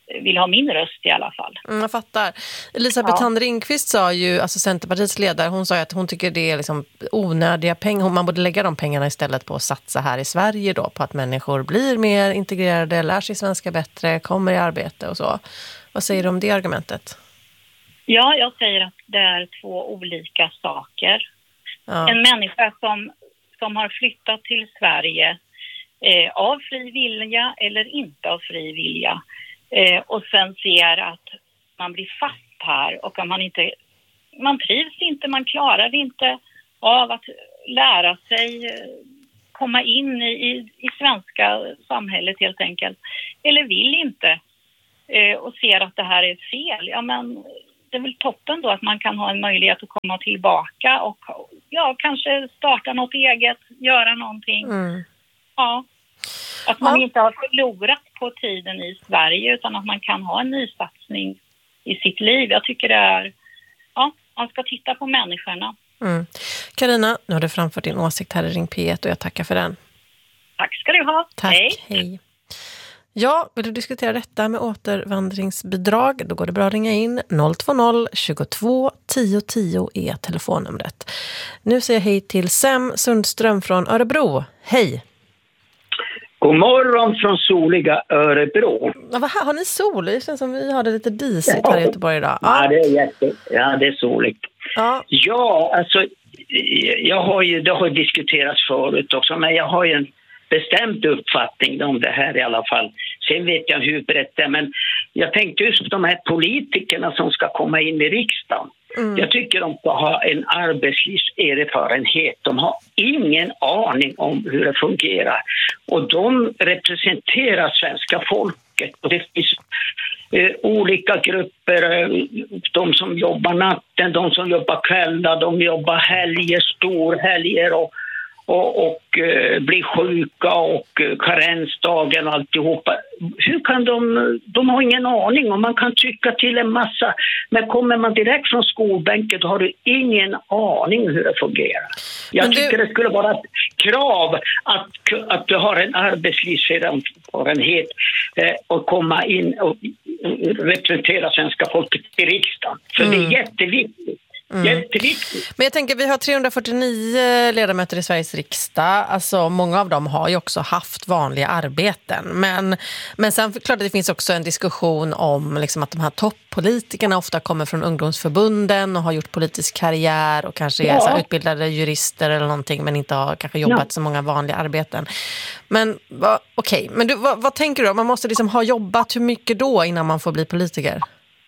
vill ha min röst i alla fall. Mm, jag fattar. Elisabeth Ja. Thand Ringqvist sa ju, alltså Centerpartiets ledare, hon sa ju att hon tycker det är liksom onödiga pengar. Man borde lägga de pengarna istället på att satsa här i Sverige då, på att människor blir mer integrerade, lär sig svenska bättre, kommer i arbete och så. Vad säger du om det argumentet? Ja, jag säger att det är två olika saker. Ja. En människa som, som har flyttat till Sverige eh, av fri vilja eller inte av fri vilja eh, och sen ser att man blir fast här och att man inte, man trivs inte, man klarar det inte av att lära sig eh, komma in i, i, i svenska samhället helt enkelt, eller vill inte eh, och ser att det här är fel. Ja, men det är väl toppen då att man kan ha en möjlighet att komma tillbaka och ja, kanske starta något eget, göra någonting. Mm. Ja. Att man Ja. inte har förlorat på tiden i Sverige utan att man kan ha en nysatsning i sitt liv. Jag tycker det är, ja, man ska titta på människorna. Mm. Carina, nu har du framfört din åsikt här i Ring P ett och jag tackar för den. Tack ska du ha. Tack, Hej. hej. Ja, vill du diskutera detta med återvandringsbidrag? Då går det bra att ringa in. noll två noll tjugotvå tio tio är telefonnumret. Nu säger jag hej till Sem Sundström från Örebro. Hej! God morgon från soliga Örebro. Ja, vad här, har ni sol? Det känns som vi har det lite disigt här i Göteborg idag. Ja, ja det är jätte, ja, det är soligt. Ja. Ja, alltså jag har ju, det har diskuterats förut också, men jag har ju en bestämd uppfattning om det här i alla fall. Sen vet jag hur brett det är, men jag tänkte just de här politikerna som ska komma in i riksdagen. Mm. Jag tycker de ska ha en arbetslivserfarenhet. De har ingen aning om hur det fungerar. Och de representerar svenska folket. Och det finns eh, olika grupper. Eh, de som jobbar natten, de som jobbar kvällar, de jobbar helger, storhelger och och, och eh, blir sjuka och eh, karensdagen och alltihopa. Hur kan de, de har ingen aning och man kan tycka till en massa, men kommer man direkt från skolbänken då har du ingen aning hur det fungerar. Jag du... tycker det skulle vara ett krav att, att du har en arbetslivserfarenhet eh, och komma in och representera svenska folket i riksdagen. För mm. det är jätteviktigt. Mm. Jätteviktigt. Men jag tänker, vi har trehundrafyrtionio ledamöter i Sveriges riksdag. Alltså många av dem har ju också haft vanliga arbeten. Men, men sen klart att det finns också en diskussion om liksom, att de här toppolitikerna ofta kommer från ungdomsförbunden och har gjort politisk karriär och kanske är ja. så här, utbildade jurister eller någonting, men inte har kanske jobbat ja. så många vanliga arbeten. Men okej, okay. men du, vad, vad tänker du? Man måste liksom ha jobbat hur mycket då innan man får bli politiker?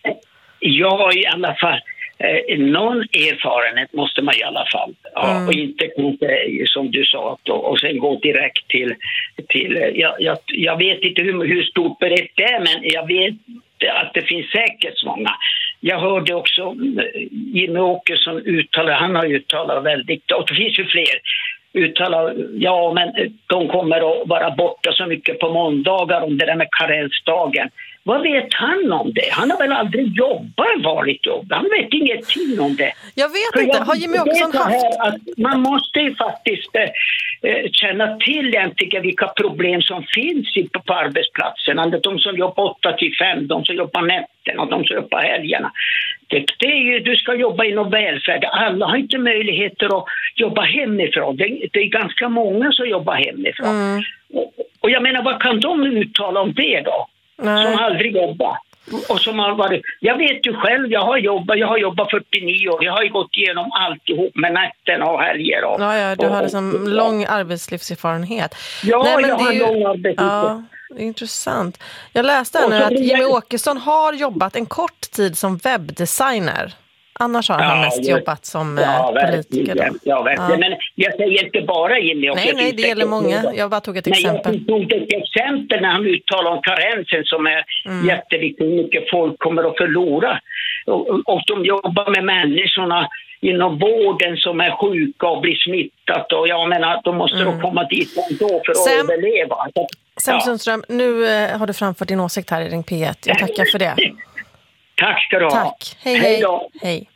Ja, i alla fall. Eh, någon erfarenhet måste man i alla fall ja, mm. och inte, inte som du sa och, och sen gå direkt till, till jag, jag, jag vet inte hur, hur stort brett det är, men jag vet att det finns säkert många. Jag hörde också Jimmie Åkesson uttala, han har uttalat väldigt, och det finns ju fler uttala, ja men de kommer att vara borta så mycket på måndagar om det där med karensdagen. Vad vet han om det? Han har väl aldrig jobbat i vanligt jobb. Han vet ingenting om det. Jag vet För inte. Jag, har Jimmie Åkesson haft... Att man måste ju faktiskt eh, känna till egentligen vilka problem som finns på, på arbetsplatserna. De som jobbar åtta till fem, de som jobbar nätterna och de som jobbar helgerna. Det, det är ju, du ska jobba inom välfärd. Alla har inte möjligheter att jobba hemifrån. Det, det är ganska många som jobbar hemifrån. Mm. Och, och jag menar, vad kan de uttala om det då? Nej. Som aldrig jobbar. Och som har varit, jag vet ju själv, jag har jobbat, jag har jobbat fyrtionio år. Jag har ju gått igenom alltihop med natten och helger. Och, ja, ja, du och, har liksom och, lång arbetslivserfarenhet. Ja, Nej, men jag det har är ju, lång arbetslivserfarenhet. Ja, det är intressant. Jag läste här nu att Jimmie Åkesson har jobbat en kort tid som webbdesigner. Annars har han ja, mest jag, jobbat som ja, politiker. Då. Ja, verkligen. Ja. Men jag säger inte bara Jimmie. Nej, nej, det gäller många. Jag bara tog ett exempel. Nej, jag tog ett exempel när han uttalar om karensen som är mm. jätteviktigt. Hur mycket folk kommer att förlora. Och, och de jobbar med människorna inom vården som är sjuka och blir smittat. Och jag menar, de måste mm. då komma dit ändå för att Sem, överleva. Sem ja. Sundström, nu har du framfört din åsikt här i Ring P ett. Jag tackar för det. Tack ska du ha. Tack. Hej, hej. Hej då. Hej.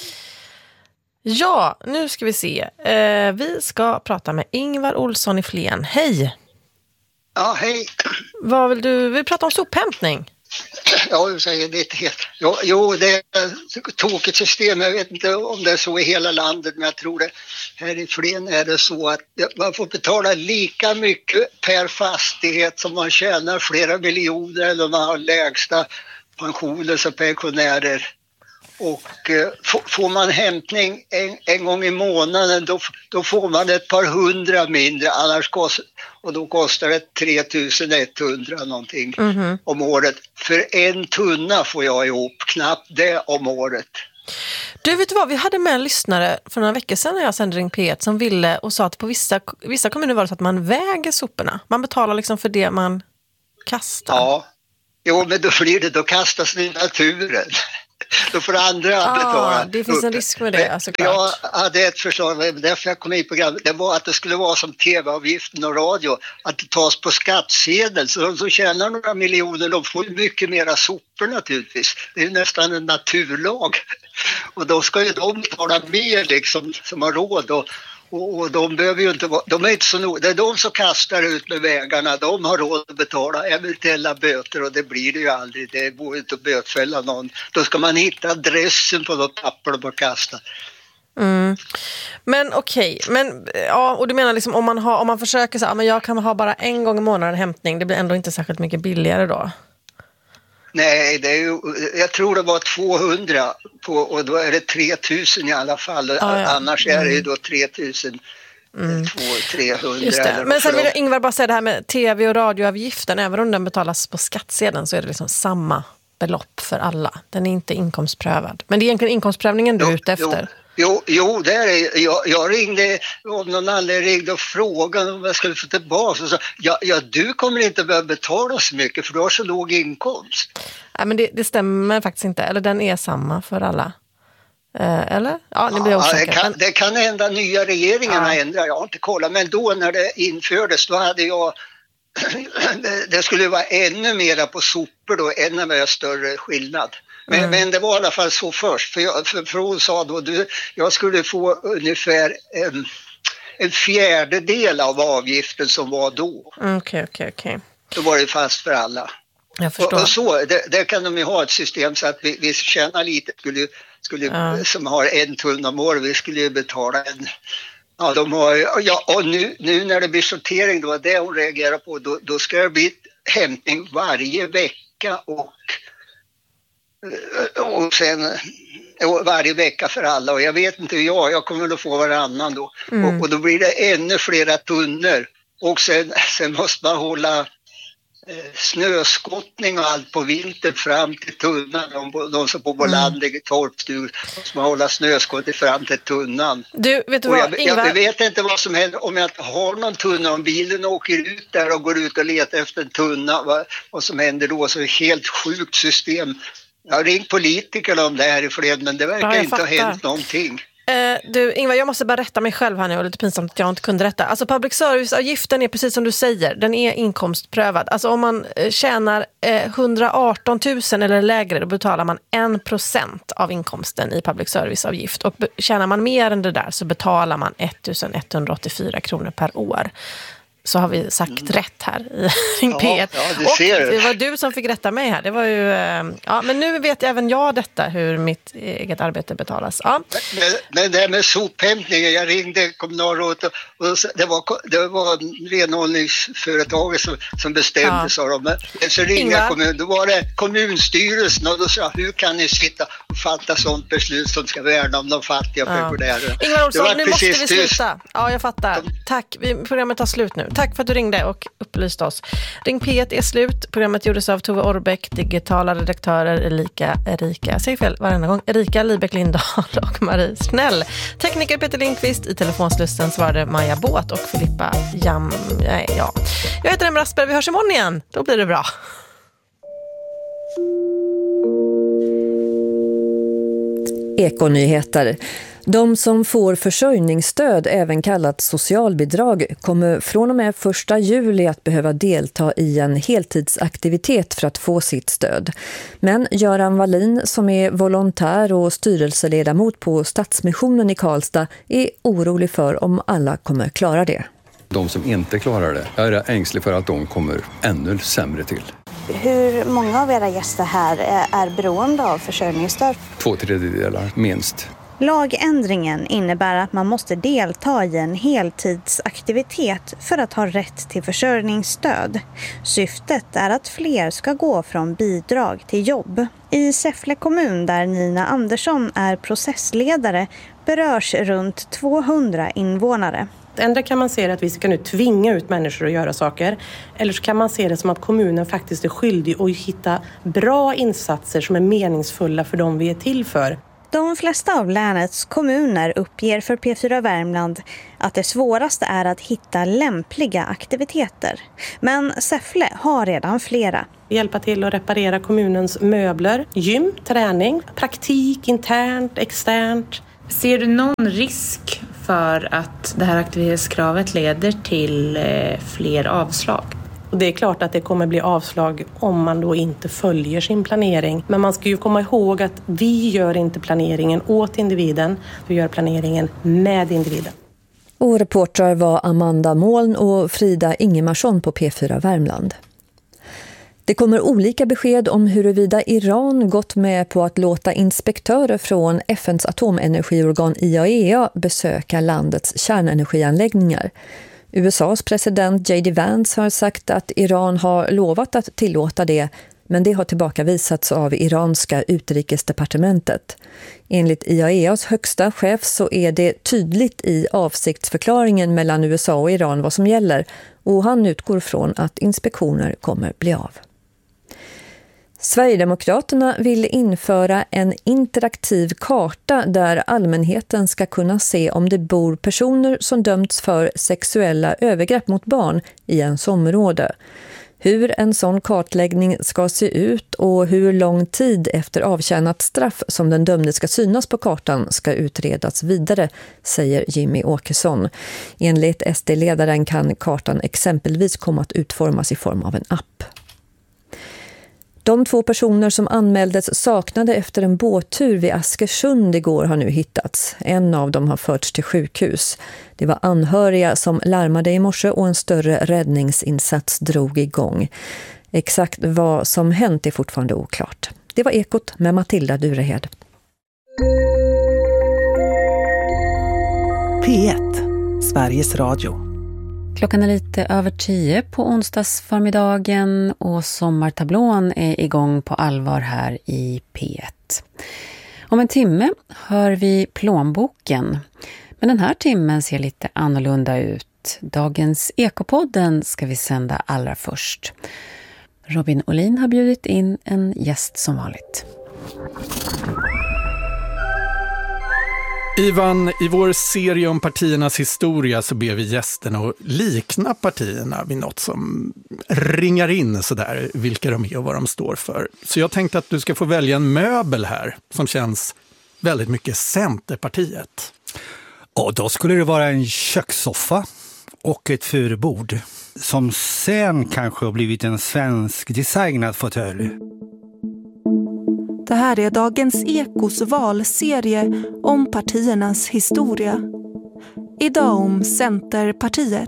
Ja, nu ska vi se. Eh, vi ska prata med Ingvar Olsson i Flen. Hej! Ja, hej. Vad vill du? Vi pratar om sophämtning. ja, jag säger det inte helt. Jo, jo, det är ett tokigt system. Jag vet inte om det är så i hela landet, men jag tror det här i Flen är det så att man får betala lika mycket per fastighet som man tjänar flera miljoner eller man har lägsta pensioner som pensionärer. Och eh, får man hämtning en, en gång i månaden då, då får man ett par hundra mindre, annars kost, och då kostar det tre tusen etthundra någonting mm-hmm. om året. För en tunna får jag ihop, knappt det om året. Du, vet du vad, vi hade med en lyssnare för några veckor sedan när jag sände Ring P ett som ville och sa att på vissa, vissa kommuner var det så att man väger soporna. Man betalar liksom för det man kastar. Ja, jo, men då blir det, då kastas det i naturen. Då får andra ah, betala. Det finns en risk med det, alltså, jag hade ett förslag, därför jag kom in i programmet. Det var att det skulle vara som tv-avgiften och radio, att det tas på skattsedeln. Så de som tjänar några miljoner, de får mycket mera sopor naturligtvis. Det är nästan en naturlag. Och då ska ju de betala mer liksom, som har råd. Och, och, och de behöver ju inte vara, de är inte så nog. Det är de som kastar ut med vägarna. De har råd att betala eventuella böter och det blir det ju aldrig. Det går inte att bötfälla någon. Då ska man hitta adressen på något papper de har kastat. Mm. Men okej, okay. men ja, och du menar liksom om man har, om man försöker så, ja, men jag kan ha bara en gång i månaden hämtning, det blir ändå inte särskilt mycket billigare då? Nej, det är ju, jag tror det var tvåhundra på, och då är det tre tusen i alla fall. Ah, ja. Annars är det ju då tre tusen mm. trehundra. Just det. Men sen vill jag, Ingvar, bara säga det här med tv- och radioavgiften. Även om den betalas på skattsedeln så är det liksom samma belopp för alla. Den är inte inkomstprövad. Men det är egentligen inkomstprövningen du är ute efter. Jo. Jo, jo det är, jag, jag ringde om någon anledning ringde och frågade om jag skulle få tillbaka och sa, ja, ja du kommer inte behöva betala så mycket för du har så låg inkomst. Nej, men det, det stämmer faktiskt inte, eller den är samma för alla. Eh, eller? Ja, ni blir ja, osäkra. det, kan, men... det kan hända nya regeringarna ja. ändrar, jag har inte kollat, men då när det infördes då hade jag det skulle vara ännu mera på sopor då, ännu mer större skillnad. Men, mm. men det var i alla fall så först. För, jag, för, för hon sa då du, jag skulle få ungefär en, en fjärdedel av avgiften som var då. Okej, okay, okej, okay, okej. Okay. Då var det fast för alla. Jag förstår. Och, och så, det, det kan de ju ha ett system så att vi, vi tjänar lite, skulle, skulle, ja. som har en tunn om året, vi skulle ju betala en... Ja, de har, ja och nu, nu när det blir sortering, då var det hon reagerar på, då, då ska det bli hämtning varje vecka och... och sen varje vecka för alla och jag vet inte hur jag, jag kommer att få varannan då mm. och, och då blir det ännu flera tunnor och sen, sen måste man hålla eh, snöskottning och allt på vintern fram till tunnan, de, de som bor på mm. landet i torpstugor måste man hålla snöskottning fram till tunnan. Du, vet du vad, jag, Ingvar... jag vet inte vad som händer om jag inte har någon tunna, om bilen åker ut där och går ut och letar efter en tunna, vad, vad som händer då, så är det ett helt sjukt system. Jag har ringt politikerna om det här i Flen, men det verkar ja, inte fattar. ha hänt någonting. Eh, du, Ingvar, jag måste bara rätta mig själv här nu, och lite pinsamt att jag inte kunde rätta. Alltså public service-avgiften är precis som du säger, den är inkomstprövad. Alltså om man tjänar eh, hundraarton tusen eller lägre, då betalar man en procent av inkomsten i public service-avgift. Och be- tjänar man mer än det där så betalar man ettusen etthundraåttiofyra kronor per år. Så har vi sagt mm. rätt här i Ring P ett. Ja, ja, det ser och det var du som fick rätta mig här. Det var ju, ja, men nu vet även jag detta, hur mitt eget arbete betalas. Ja. Men, men det här med sophämtningen, jag ringde kommunalrådet och, och det var, det var renhållningsföretaget som, som bestämde, ja. sa de. Men så ringde kommun, då var det kommunstyrelsen och då sa hur kan ni sitta och fatta sånt beslut som ska värna om de fattiga pensionärerna. Ja. Ingvar Olsson, nu måste vi sluta. Ja, jag fattar. Tack, vi, programmet tar slut nu. Tack för att du ringde och upplyste oss. Ring P ett är slut. Programmet gjordes av Tove Orbeck, digitala redaktörer Erika, Erika, jag säger fel varenda gång, Erika Libeck Lindahl och Marie Snäll. Tekniker Peter Lindqvist, i telefonslussen svarade Maja Båt och Filippa Jam. Nej, ja. Jag heter Emma Rasper, vi hörs imorgon igen. Då blir det bra. Ekonyheter. De som får försörjningsstöd, även kallat socialbidrag, kommer från och med första juli att behöva delta i en heltidsaktivitet för att få sitt stöd. Men Göran Wallin, som är volontär och styrelseledamot på Stadsmissionen i Karlstad, är orolig för om alla kommer klara det. De som inte klarar det, jag är ängslig för att de kommer ännu sämre till. Hur många av era gäster här är, är beroende av försörjningsstöd? Två tredjedelar, minst. Lagändringen innebär att man måste delta i en heltidsaktivitet för att ha rätt till försörjningsstöd. Syftet är att fler ska gå från bidrag till jobb. I Säffle kommun, där Nina Andersson är processledare, berörs runt tvåhundra invånare. Ändå kan man se det att vi ska nu tvinga ut människor att göra saker. Eller så kan man se det som att kommunen faktiskt är skyldig att hitta bra insatser som är meningsfulla för dem vi är till för. De flesta av länets kommuner uppger för P fyra Värmland att det svåraste är att hitta lämpliga aktiviteter. Men Säffle har redan flera. Hjälpa till att reparera kommunens möbler, gym, träning, praktik, internt, externt. Ser du någon risk för att det här aktivitetskravet leder till fler avslag? Och det är klart att det kommer bli avslag om man då inte följer sin planering. Men man ska ju komma ihåg att vi gör inte planeringen åt individen. Vi gör planeringen med individen. Och reportrar var Amanda Moln och Frida Ingemarsson på P fyra Värmland. Det kommer olika besked om huruvida Iran gått med på att låta inspektörer från F N:s atomenergiorgan I A E A besöka landets kärnenergianläggningar. U S A:s president J D Vance har sagt att Iran har lovat att tillåta det, men det har tillbakavisats av iranska utrikesdepartementet. Enligt I A E A:s högsta chef så är det tydligt i avsiktsförklaringen mellan U S A och Iran vad som gäller, och han utgår från att inspektioner kommer bli av. Sverigedemokraterna vill införa en interaktiv karta där allmänheten ska kunna se om det bor personer som dömts för sexuella övergrepp mot barn i ens område. Hur en sån kartläggning ska se ut och hur lång tid efter avtjänat straff som den dömde ska synas på kartan ska utredas vidare, säger Jimmy Åkesson. Enligt S D-ledaren kan kartan exempelvis komma att utformas i form av en app. De två personer som anmäldes saknade efter en båttur vid Askersund igår har nu hittats. En av dem har förts till sjukhus. Det var anhöriga som larmade i morse och en större räddningsinsats drog igång. Exakt vad som hänt är fortfarande oklart. Det var Ekot med Matilda Durehed. P ett, Sveriges Radio. Klockan är lite över tio på onsdagsförmiddagen och sommartablån är igång på allvar här i P ett. Om en timme hör vi plånboken, men den här timmen ser lite annorlunda ut. Dagens Ekopodden ska vi sända allra först. Robin Olin har bjudit in en gäst som vanligt. Ivan, i vår serie om partiernas historia så ber vi gästerna att likna partierna vid något som ringar in sådär vilka de är och vad de står för. Så jag tänkte att du ska få välja en möbel här som känns väldigt mycket Centerpartiet. Ja, då skulle det vara en kökssoffa och ett furbord som sen kanske har blivit en svensk designad fåtölj. Det här är Dagens Ekos valserie om partiernas historia. Idag om Centerpartiet.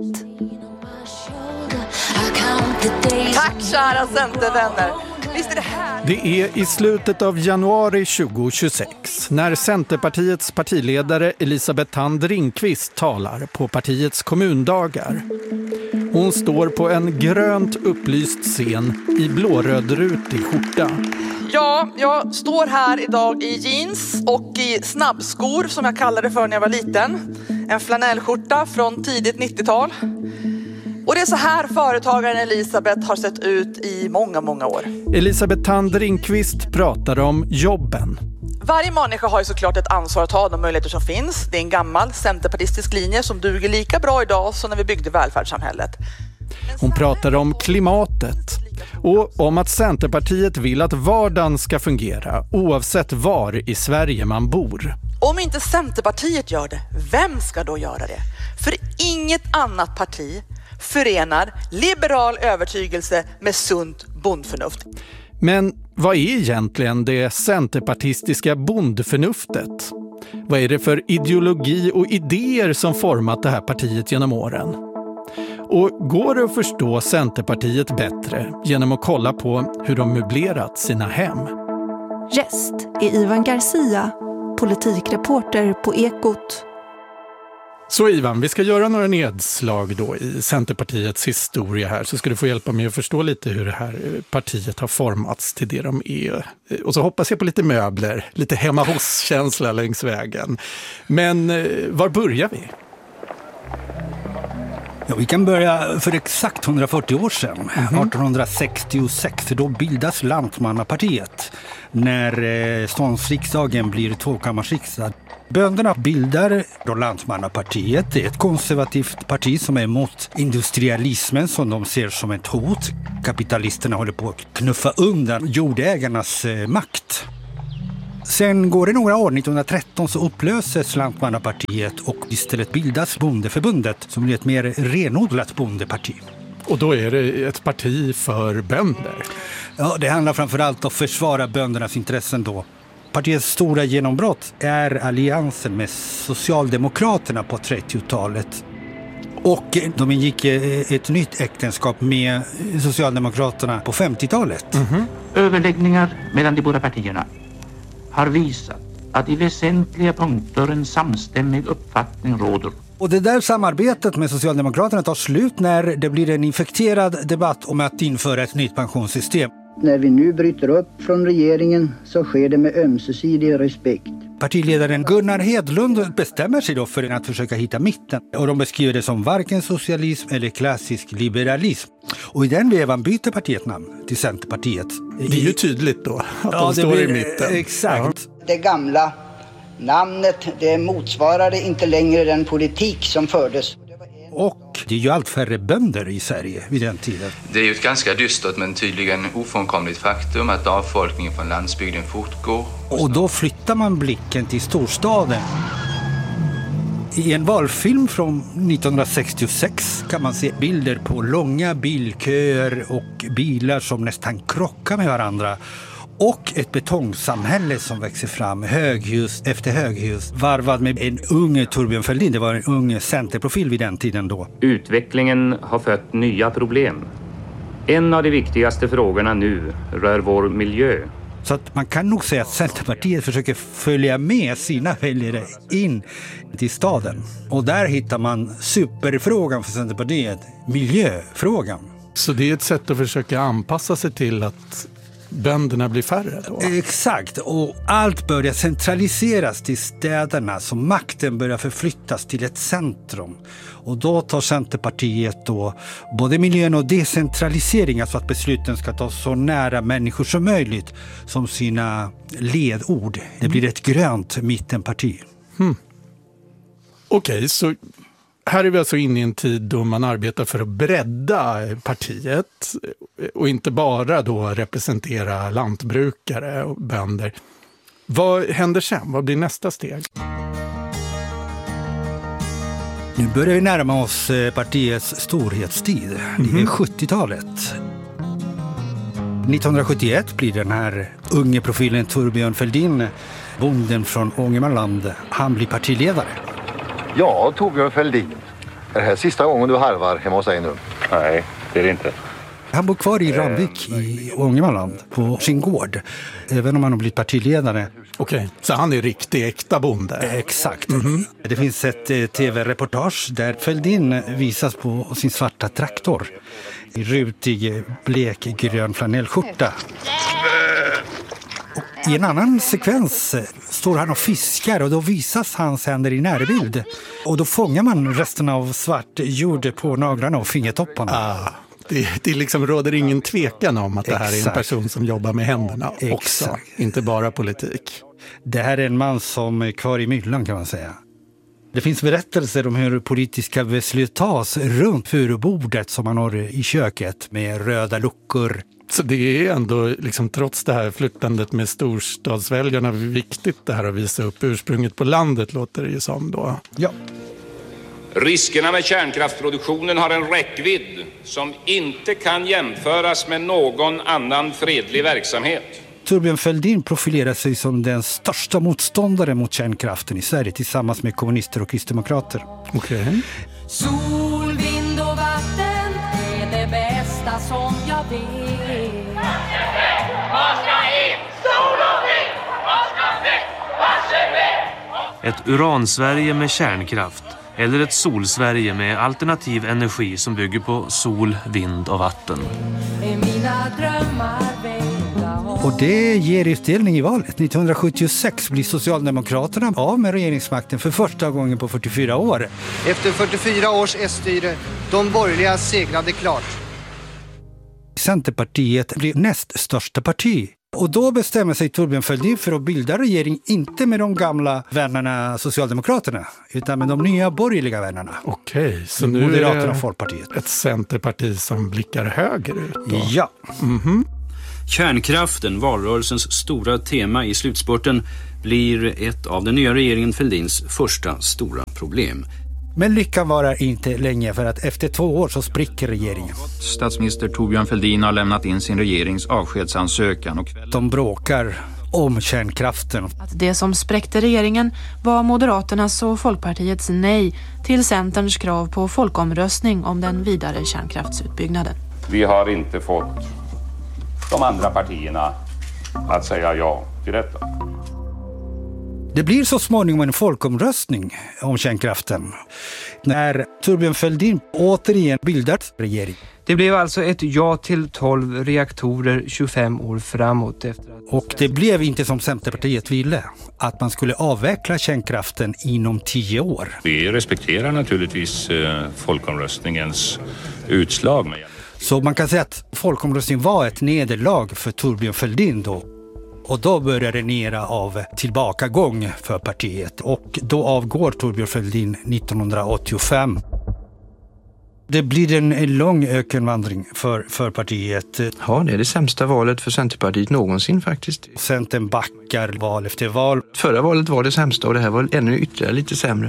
Tack kära Centervänner! Visst är det här? Det är i slutet av januari tjugohundratjugosex när Centerpartiets partiledare Elisabeth Thand Ringqvist talar på partiets kommundagar. Hon står på en grönt upplyst scen i blårödrutig skjorta. Ja, jag står här idag i jeans och i snabbskor som jag kallade för när jag var liten. En flanellskjorta från tidigt nittiotal. Och det är så här företagaren Elisabeth har sett ut i många, många år. Elisabeth Thand Ringqvist pratar om jobben. Varje människa har ju såklart ett ansvar att ta de möjligheter som finns. Det är en gammal centerpartistisk linje som duger lika bra idag som när vi byggde välfärdssamhället. Hon pratar om klimatet och om att Centerpartiet vill att vardagen ska fungera oavsett var i Sverige man bor. Om inte Centerpartiet gör det, vem ska då göra det? För inget annat parti förenar liberal övertygelse med sunt bondförnuft. Men vad är egentligen det centerpartistiska bondförnuftet? Vad är det för ideologi och idéer som format det här partiet genom åren? Och går det att förstå Centerpartiet bättre genom att kolla på hur de möblerat sina hem? Gäst är Ivan Garcia, politikreporter på Ekot. Så Ivan, vi ska göra några nedslag då i Centerpartiets historia här, så ska du få hjälpa mig att förstå lite hur det här partiet har formats till det de är. Och så hoppas jag på lite möbler, lite hemma hos-känsla längs vägen. Men var börjar vi? Ja, vi kan börja för exakt hundrafyrtio år sedan, mm-hmm. arton sextiosex, för då bildas Lantmannapartiet när eh, ståndsriksdagen blir tvåkammarsriksdag. Bönderna bildar då Lantmannapartiet. Det är ett konservativt parti som är emot industrialismen som de ser som ett hot. Kapitalisterna håller på att knuffa undan jordägarnas eh, makt. Sen går det några år, nittonhundratretton så upplöses Lantmannapartiet och istället bildas Bondeförbundet som blir ett mer renodlat bondeparti. Och då är det ett parti för bönder? Ja, det handlar framförallt om att försvara böndernas intressen då. Partiets stora genombrott är alliansen med Socialdemokraterna på trettiotalet. Och de ingick ett nytt äktenskap med Socialdemokraterna på femtiotalet. Mm-hmm. Överläggningar mellan de båda partierna har visat att i väsentliga punkter en samstämmig uppfattning råder. Och det där samarbetet med Socialdemokraterna tar slut när det blir en infekterad debatt om att införa ett nytt pensionssystem. När vi nu bryter upp från regeringen så sker det med ömsesidig respekt. Partiledaren Gunnar Hedlund bestämmer sig då för att försöka hitta mitten. Och de beskriver det som varken socialism eller klassisk liberalism. Och i den vevan byter partiet namn till Centerpartiet. Det är ju tydligt då att ja, de står blir, i mitten. Exakt. Det gamla namnet, det motsvarade inte längre den politik som fördes. Och det är ju allt färre bönder i Sverige vid den tiden. Det är ju ett ganska dystert men tydligen ofrånkomligt faktum att avfolkningen från landsbygden fortgår. Och då flyttar man blicken till storstaden. I en valfilm från nittonhundrasextiosex kan man se bilder på långa bilköer och bilar som nästan krockar med varandra. Och ett betongsamhälle som växer fram, höghus efter höghus, varvad med en ung Torbjörn Fälldin. Det var en ung centerprofil vid den tiden då. Utvecklingen har fött nya problem. En av de viktigaste frågorna nu rör vår miljö. Så att man kan nog säga att Centerpartiet försöker följa med sina väljare in till staden. Och där hittar man superfrågan för Centerpartiet, miljöfrågan. Så det är ett sätt att försöka anpassa sig till att bönderna blir färre då? Exakt, och allt börjar centraliseras till städerna så makten börjar förflyttas till ett centrum. Och då tar Centerpartiet då både miljön och decentralisering, alltså att besluten ska tas så nära människor som möjligt som sina ledord. Det blir ett grönt mittenparti. Hmm. Okej, okay, så här är vi alltså inne i en tid då man arbetar för att bredda partiet och inte bara då representera lantbrukare och bönder. Vad händer sen? Vad blir nästa steg? Nu börjar vi närma oss partiets storhetstid. Mm-hmm. Det är sjuttiotalet. nittonhundrasjuttioett blir den här unge profilen Torbjörn Fälldin, bonden från Ångermanland. Han blir partiledare. Ja, Torbjörn Fälldin. Är det här sista gången du harvar hemma hos dig nu? Nej, det är det inte. Han bor kvar i Ramvik i Ångermanland på sin gård, även om han har blivit partiledare. Okej, okay. Så han är riktig äkta bonde? Exakt. Mm-hmm. Det finns ett eh, tv-reportage där Fälldin visas på sin svarta traktor i rutig blekgrön flanellskjorta. Och i en annan sekvens står han och fiskar och då visas hans händer i närbild. Och då fångar man resten av svart jord på naglarna och fingertopparna. Ah. Det, det liksom råder ingen tvekan om att det här är en person som jobbar med händerna också, Exakt. Inte bara politik. Det här är en man som är kvar i myllan kan man säga. Det finns berättelser om hur politiska beslut tas runt furubordet som man har i köket med röda luckor. Så det är ändå, liksom, trots det här flyttandet med storstadsväljarna, viktigt det här att visa upp ursprunget på landet, låter det ju som då. Ja. Riskerna med kärnkraftsproduktionen har en räckvidd som inte kan jämföras med någon annan fredlig verksamhet. Torbjörn Fälldin profilerar sig som den största motståndaren mot kärnkraften i Sverige tillsammans med kommunister och kristdemokrater. Okej. Okay. Sol, vind och vatten enda som jag vet. Ett uransverige med kärnkraft eller ett solsverige med alternativ energi som bygger på sol, vind och vatten. Mina drömmar vända. Och det ger utdelning i valet. nittonhundrasjuttiosex blir Socialdemokraterna av med regeringsmakten för första gången på fyrtiofyra år. Efter fyrtiofyra års S-styre, de borgerliga segrade klart. Centerpartiet blir näst största parti. Och då bestämmer sig Thorbjörn Fälldin för att bilda regering, inte med de gamla vännerna Socialdemokraterna, utan med de nya borgerliga vännerna. Okej, så nu Moderaterna är och Folkpartiet. Ett centerparti som blickar högerut då? Ja. Mm-hmm. Kärnkraften, valrörelsens stora tema i slutspurten, blir ett av den nya regeringen Fälldins första stora problem. Men lyckan varar inte länge, för att efter två år så spricker regeringen. Statsminister Thorbjörn Fälldin har lämnat in sin regerings avskedsansökan. Och de bråkar om kärnkraften. Att det som spräckte regeringen var Moderaternas och Folkpartiets nej till Centerns krav på folkomröstning om den vidare kärnkraftsutbyggnaden. Vi har inte fått de andra partierna att säga ja till detta. Det blir så småningom en folkomröstning om kärnkraften när Thorbjörn Fälldin återigen bildat regering. Det blev alltså ett ja till tolv reaktorer tjugofem år framåt. Efter att... Och det blev inte som Centerpartiet ville, att man skulle avveckla kärnkraften inom tio år. Vi respekterar naturligtvis eh, folkomröstningens utslag. Så man kan säga att folkomröstningen var ett nederlag för Thorbjörn Fälldin då. Och då började en era av tillbakagång för partiet. Och då avgår Thorbjörn Fälldin nittonhundraåttiofem. Det blir en lång ökenvandring för, för partiet. Ja, det är det sämsta valet för Centerpartiet någonsin faktiskt. Centern backar val efter val. Förra valet var det sämsta och det här var ännu ytterligare lite sämre.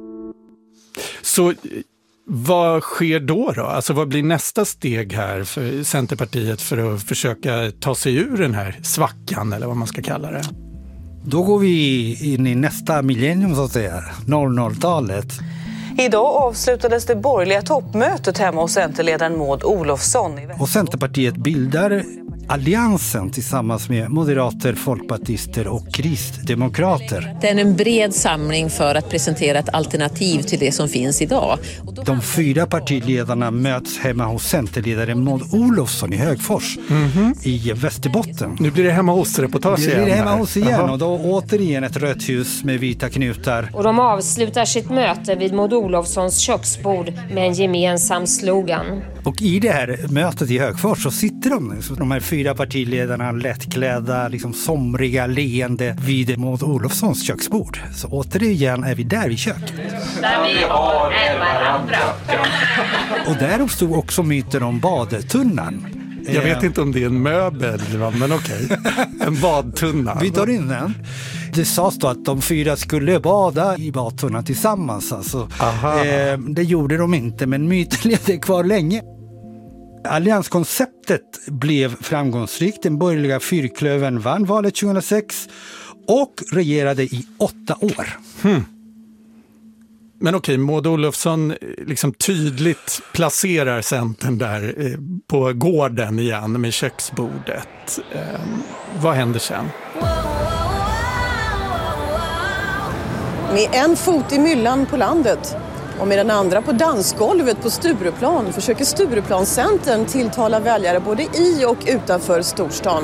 Så vad sker då då? Alltså vad blir nästa steg här för Centerpartiet för att försöka ta sig ur den här svackan eller vad man ska kalla det? Då går vi in i nästa millennium så att säga, noll noll-talet. Idag avslutades det borgerliga toppmötet hemma hos Centerledaren Maud Olofsson. Och Centerpartiet bildar alliansen tillsammans med moderater, folkpartister och kristdemokrater. Det är en bred samling för att presentera ett alternativ till det som finns idag. De fyra partiledarna möts hemma hos Centerledaren Maud Olofsson i Högfors mm-hmm. i Västerbotten. Nu blir det hemma hos reportage igen. Nu blir det hemma hos igen Aha. och då återigen ett rött hus med vita knutar. Och de avslutar sitt möte vid Maud Olofssons köksbord med en gemensam slogan. Och i det här mötet i Högfors så sitter de, de här fyra partiledarna lättklädda, liksom somriga, leende vid Maud Olofssons köksbord. Så återigen är vi där vid köket. Där vi har en varandra. Och där uppstod också myten om badtunnan. Jag vet inte om det är en möbel, men okej. En badtunna. Vi tar in den. Det sades då att de fyra skulle bada i badtunnan tillsammans. Alltså. Eh, det gjorde de inte, men myten levde kvar länge. Allianskonceptet blev framgångsrikt. Den borgerliga fyrklövern vann valet tjugohundrasex och regerade i åtta år. Hmm. Men okej, Maud Olofsson liksom tydligt placerar Centern där eh, på gården igen med köksbordet. Eh, vad händer sen? Med en fot i myllan på landet och med den andra på dansgolvet på Stureplan försöker Stureplanscentern tilltala väljare både i och utanför storstan.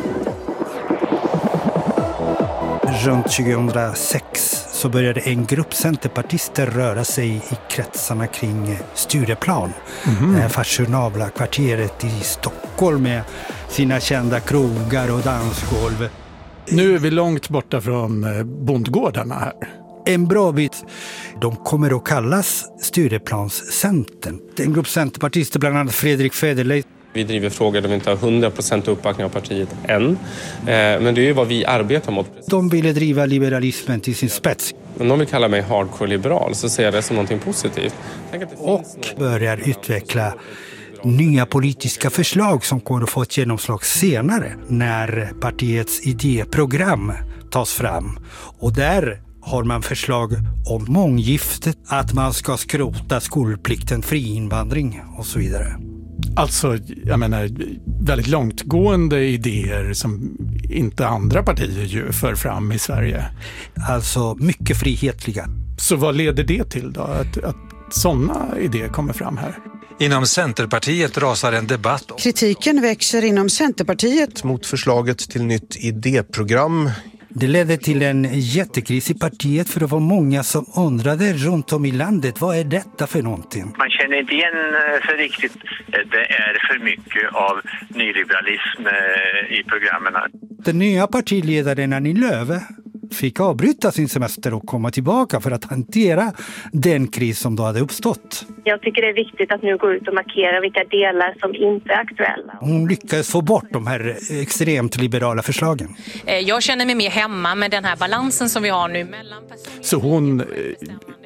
Runt tjugohundrasex så började en grupp centerpartister röra sig i kretsarna kring Stureplan. Mm-hmm. Det här fashionabla kvarteret i Stockholm med sina kända krogar och dansgolv. Nu är vi långt borta från bondgårdarna här. En bra bit. De kommer att kallas Stureplanscentern. En grupp centerpartister, bland annat Fredrik Federley. Vi driver frågor där vi inte har hundra procent uppbackning av partiet än. Men det är ju vad vi arbetar mot. De ville driva liberalismen till sin spets. Men de vill kalla mig hardcore-liberal så ser jag det som någonting positivt. Och börjar utveckla nya politiska förslag som kommer att få ett genomslag senare när partiets idéprogram tas fram. Och där har man förslag om månggiftet, att man ska skrota skolplikten, friinvandring och så vidare. Alltså, jag menar, väldigt långtgående idéer som inte andra partier ju för fram i Sverige. Alltså mycket frihetliga. Så vad leder det till då? Att, att sådana idéer kommer fram här? Inom Centerpartiet rasar en debatt. Kritiken växer inom Centerpartiet mot förslaget till nytt idéprogram. Det ledde till en jättekris i partiet för det var många som undrade runt om i landet, vad är detta för någonting? Man känner inte igen för riktigt, det är för mycket av nyliberalism i programmen. Den nya partiledaren Annie Lööf fick avbryta sin semester och komma tillbaka för att hantera den kris som då hade uppstått. Jag tycker det är viktigt att nu gå ut och markera vilka delar som inte är aktuella. Hon lyckades få bort de här extremt liberala förslagen. Jag känner mig mer hemma med den här balansen som vi har nu mellan... Så hon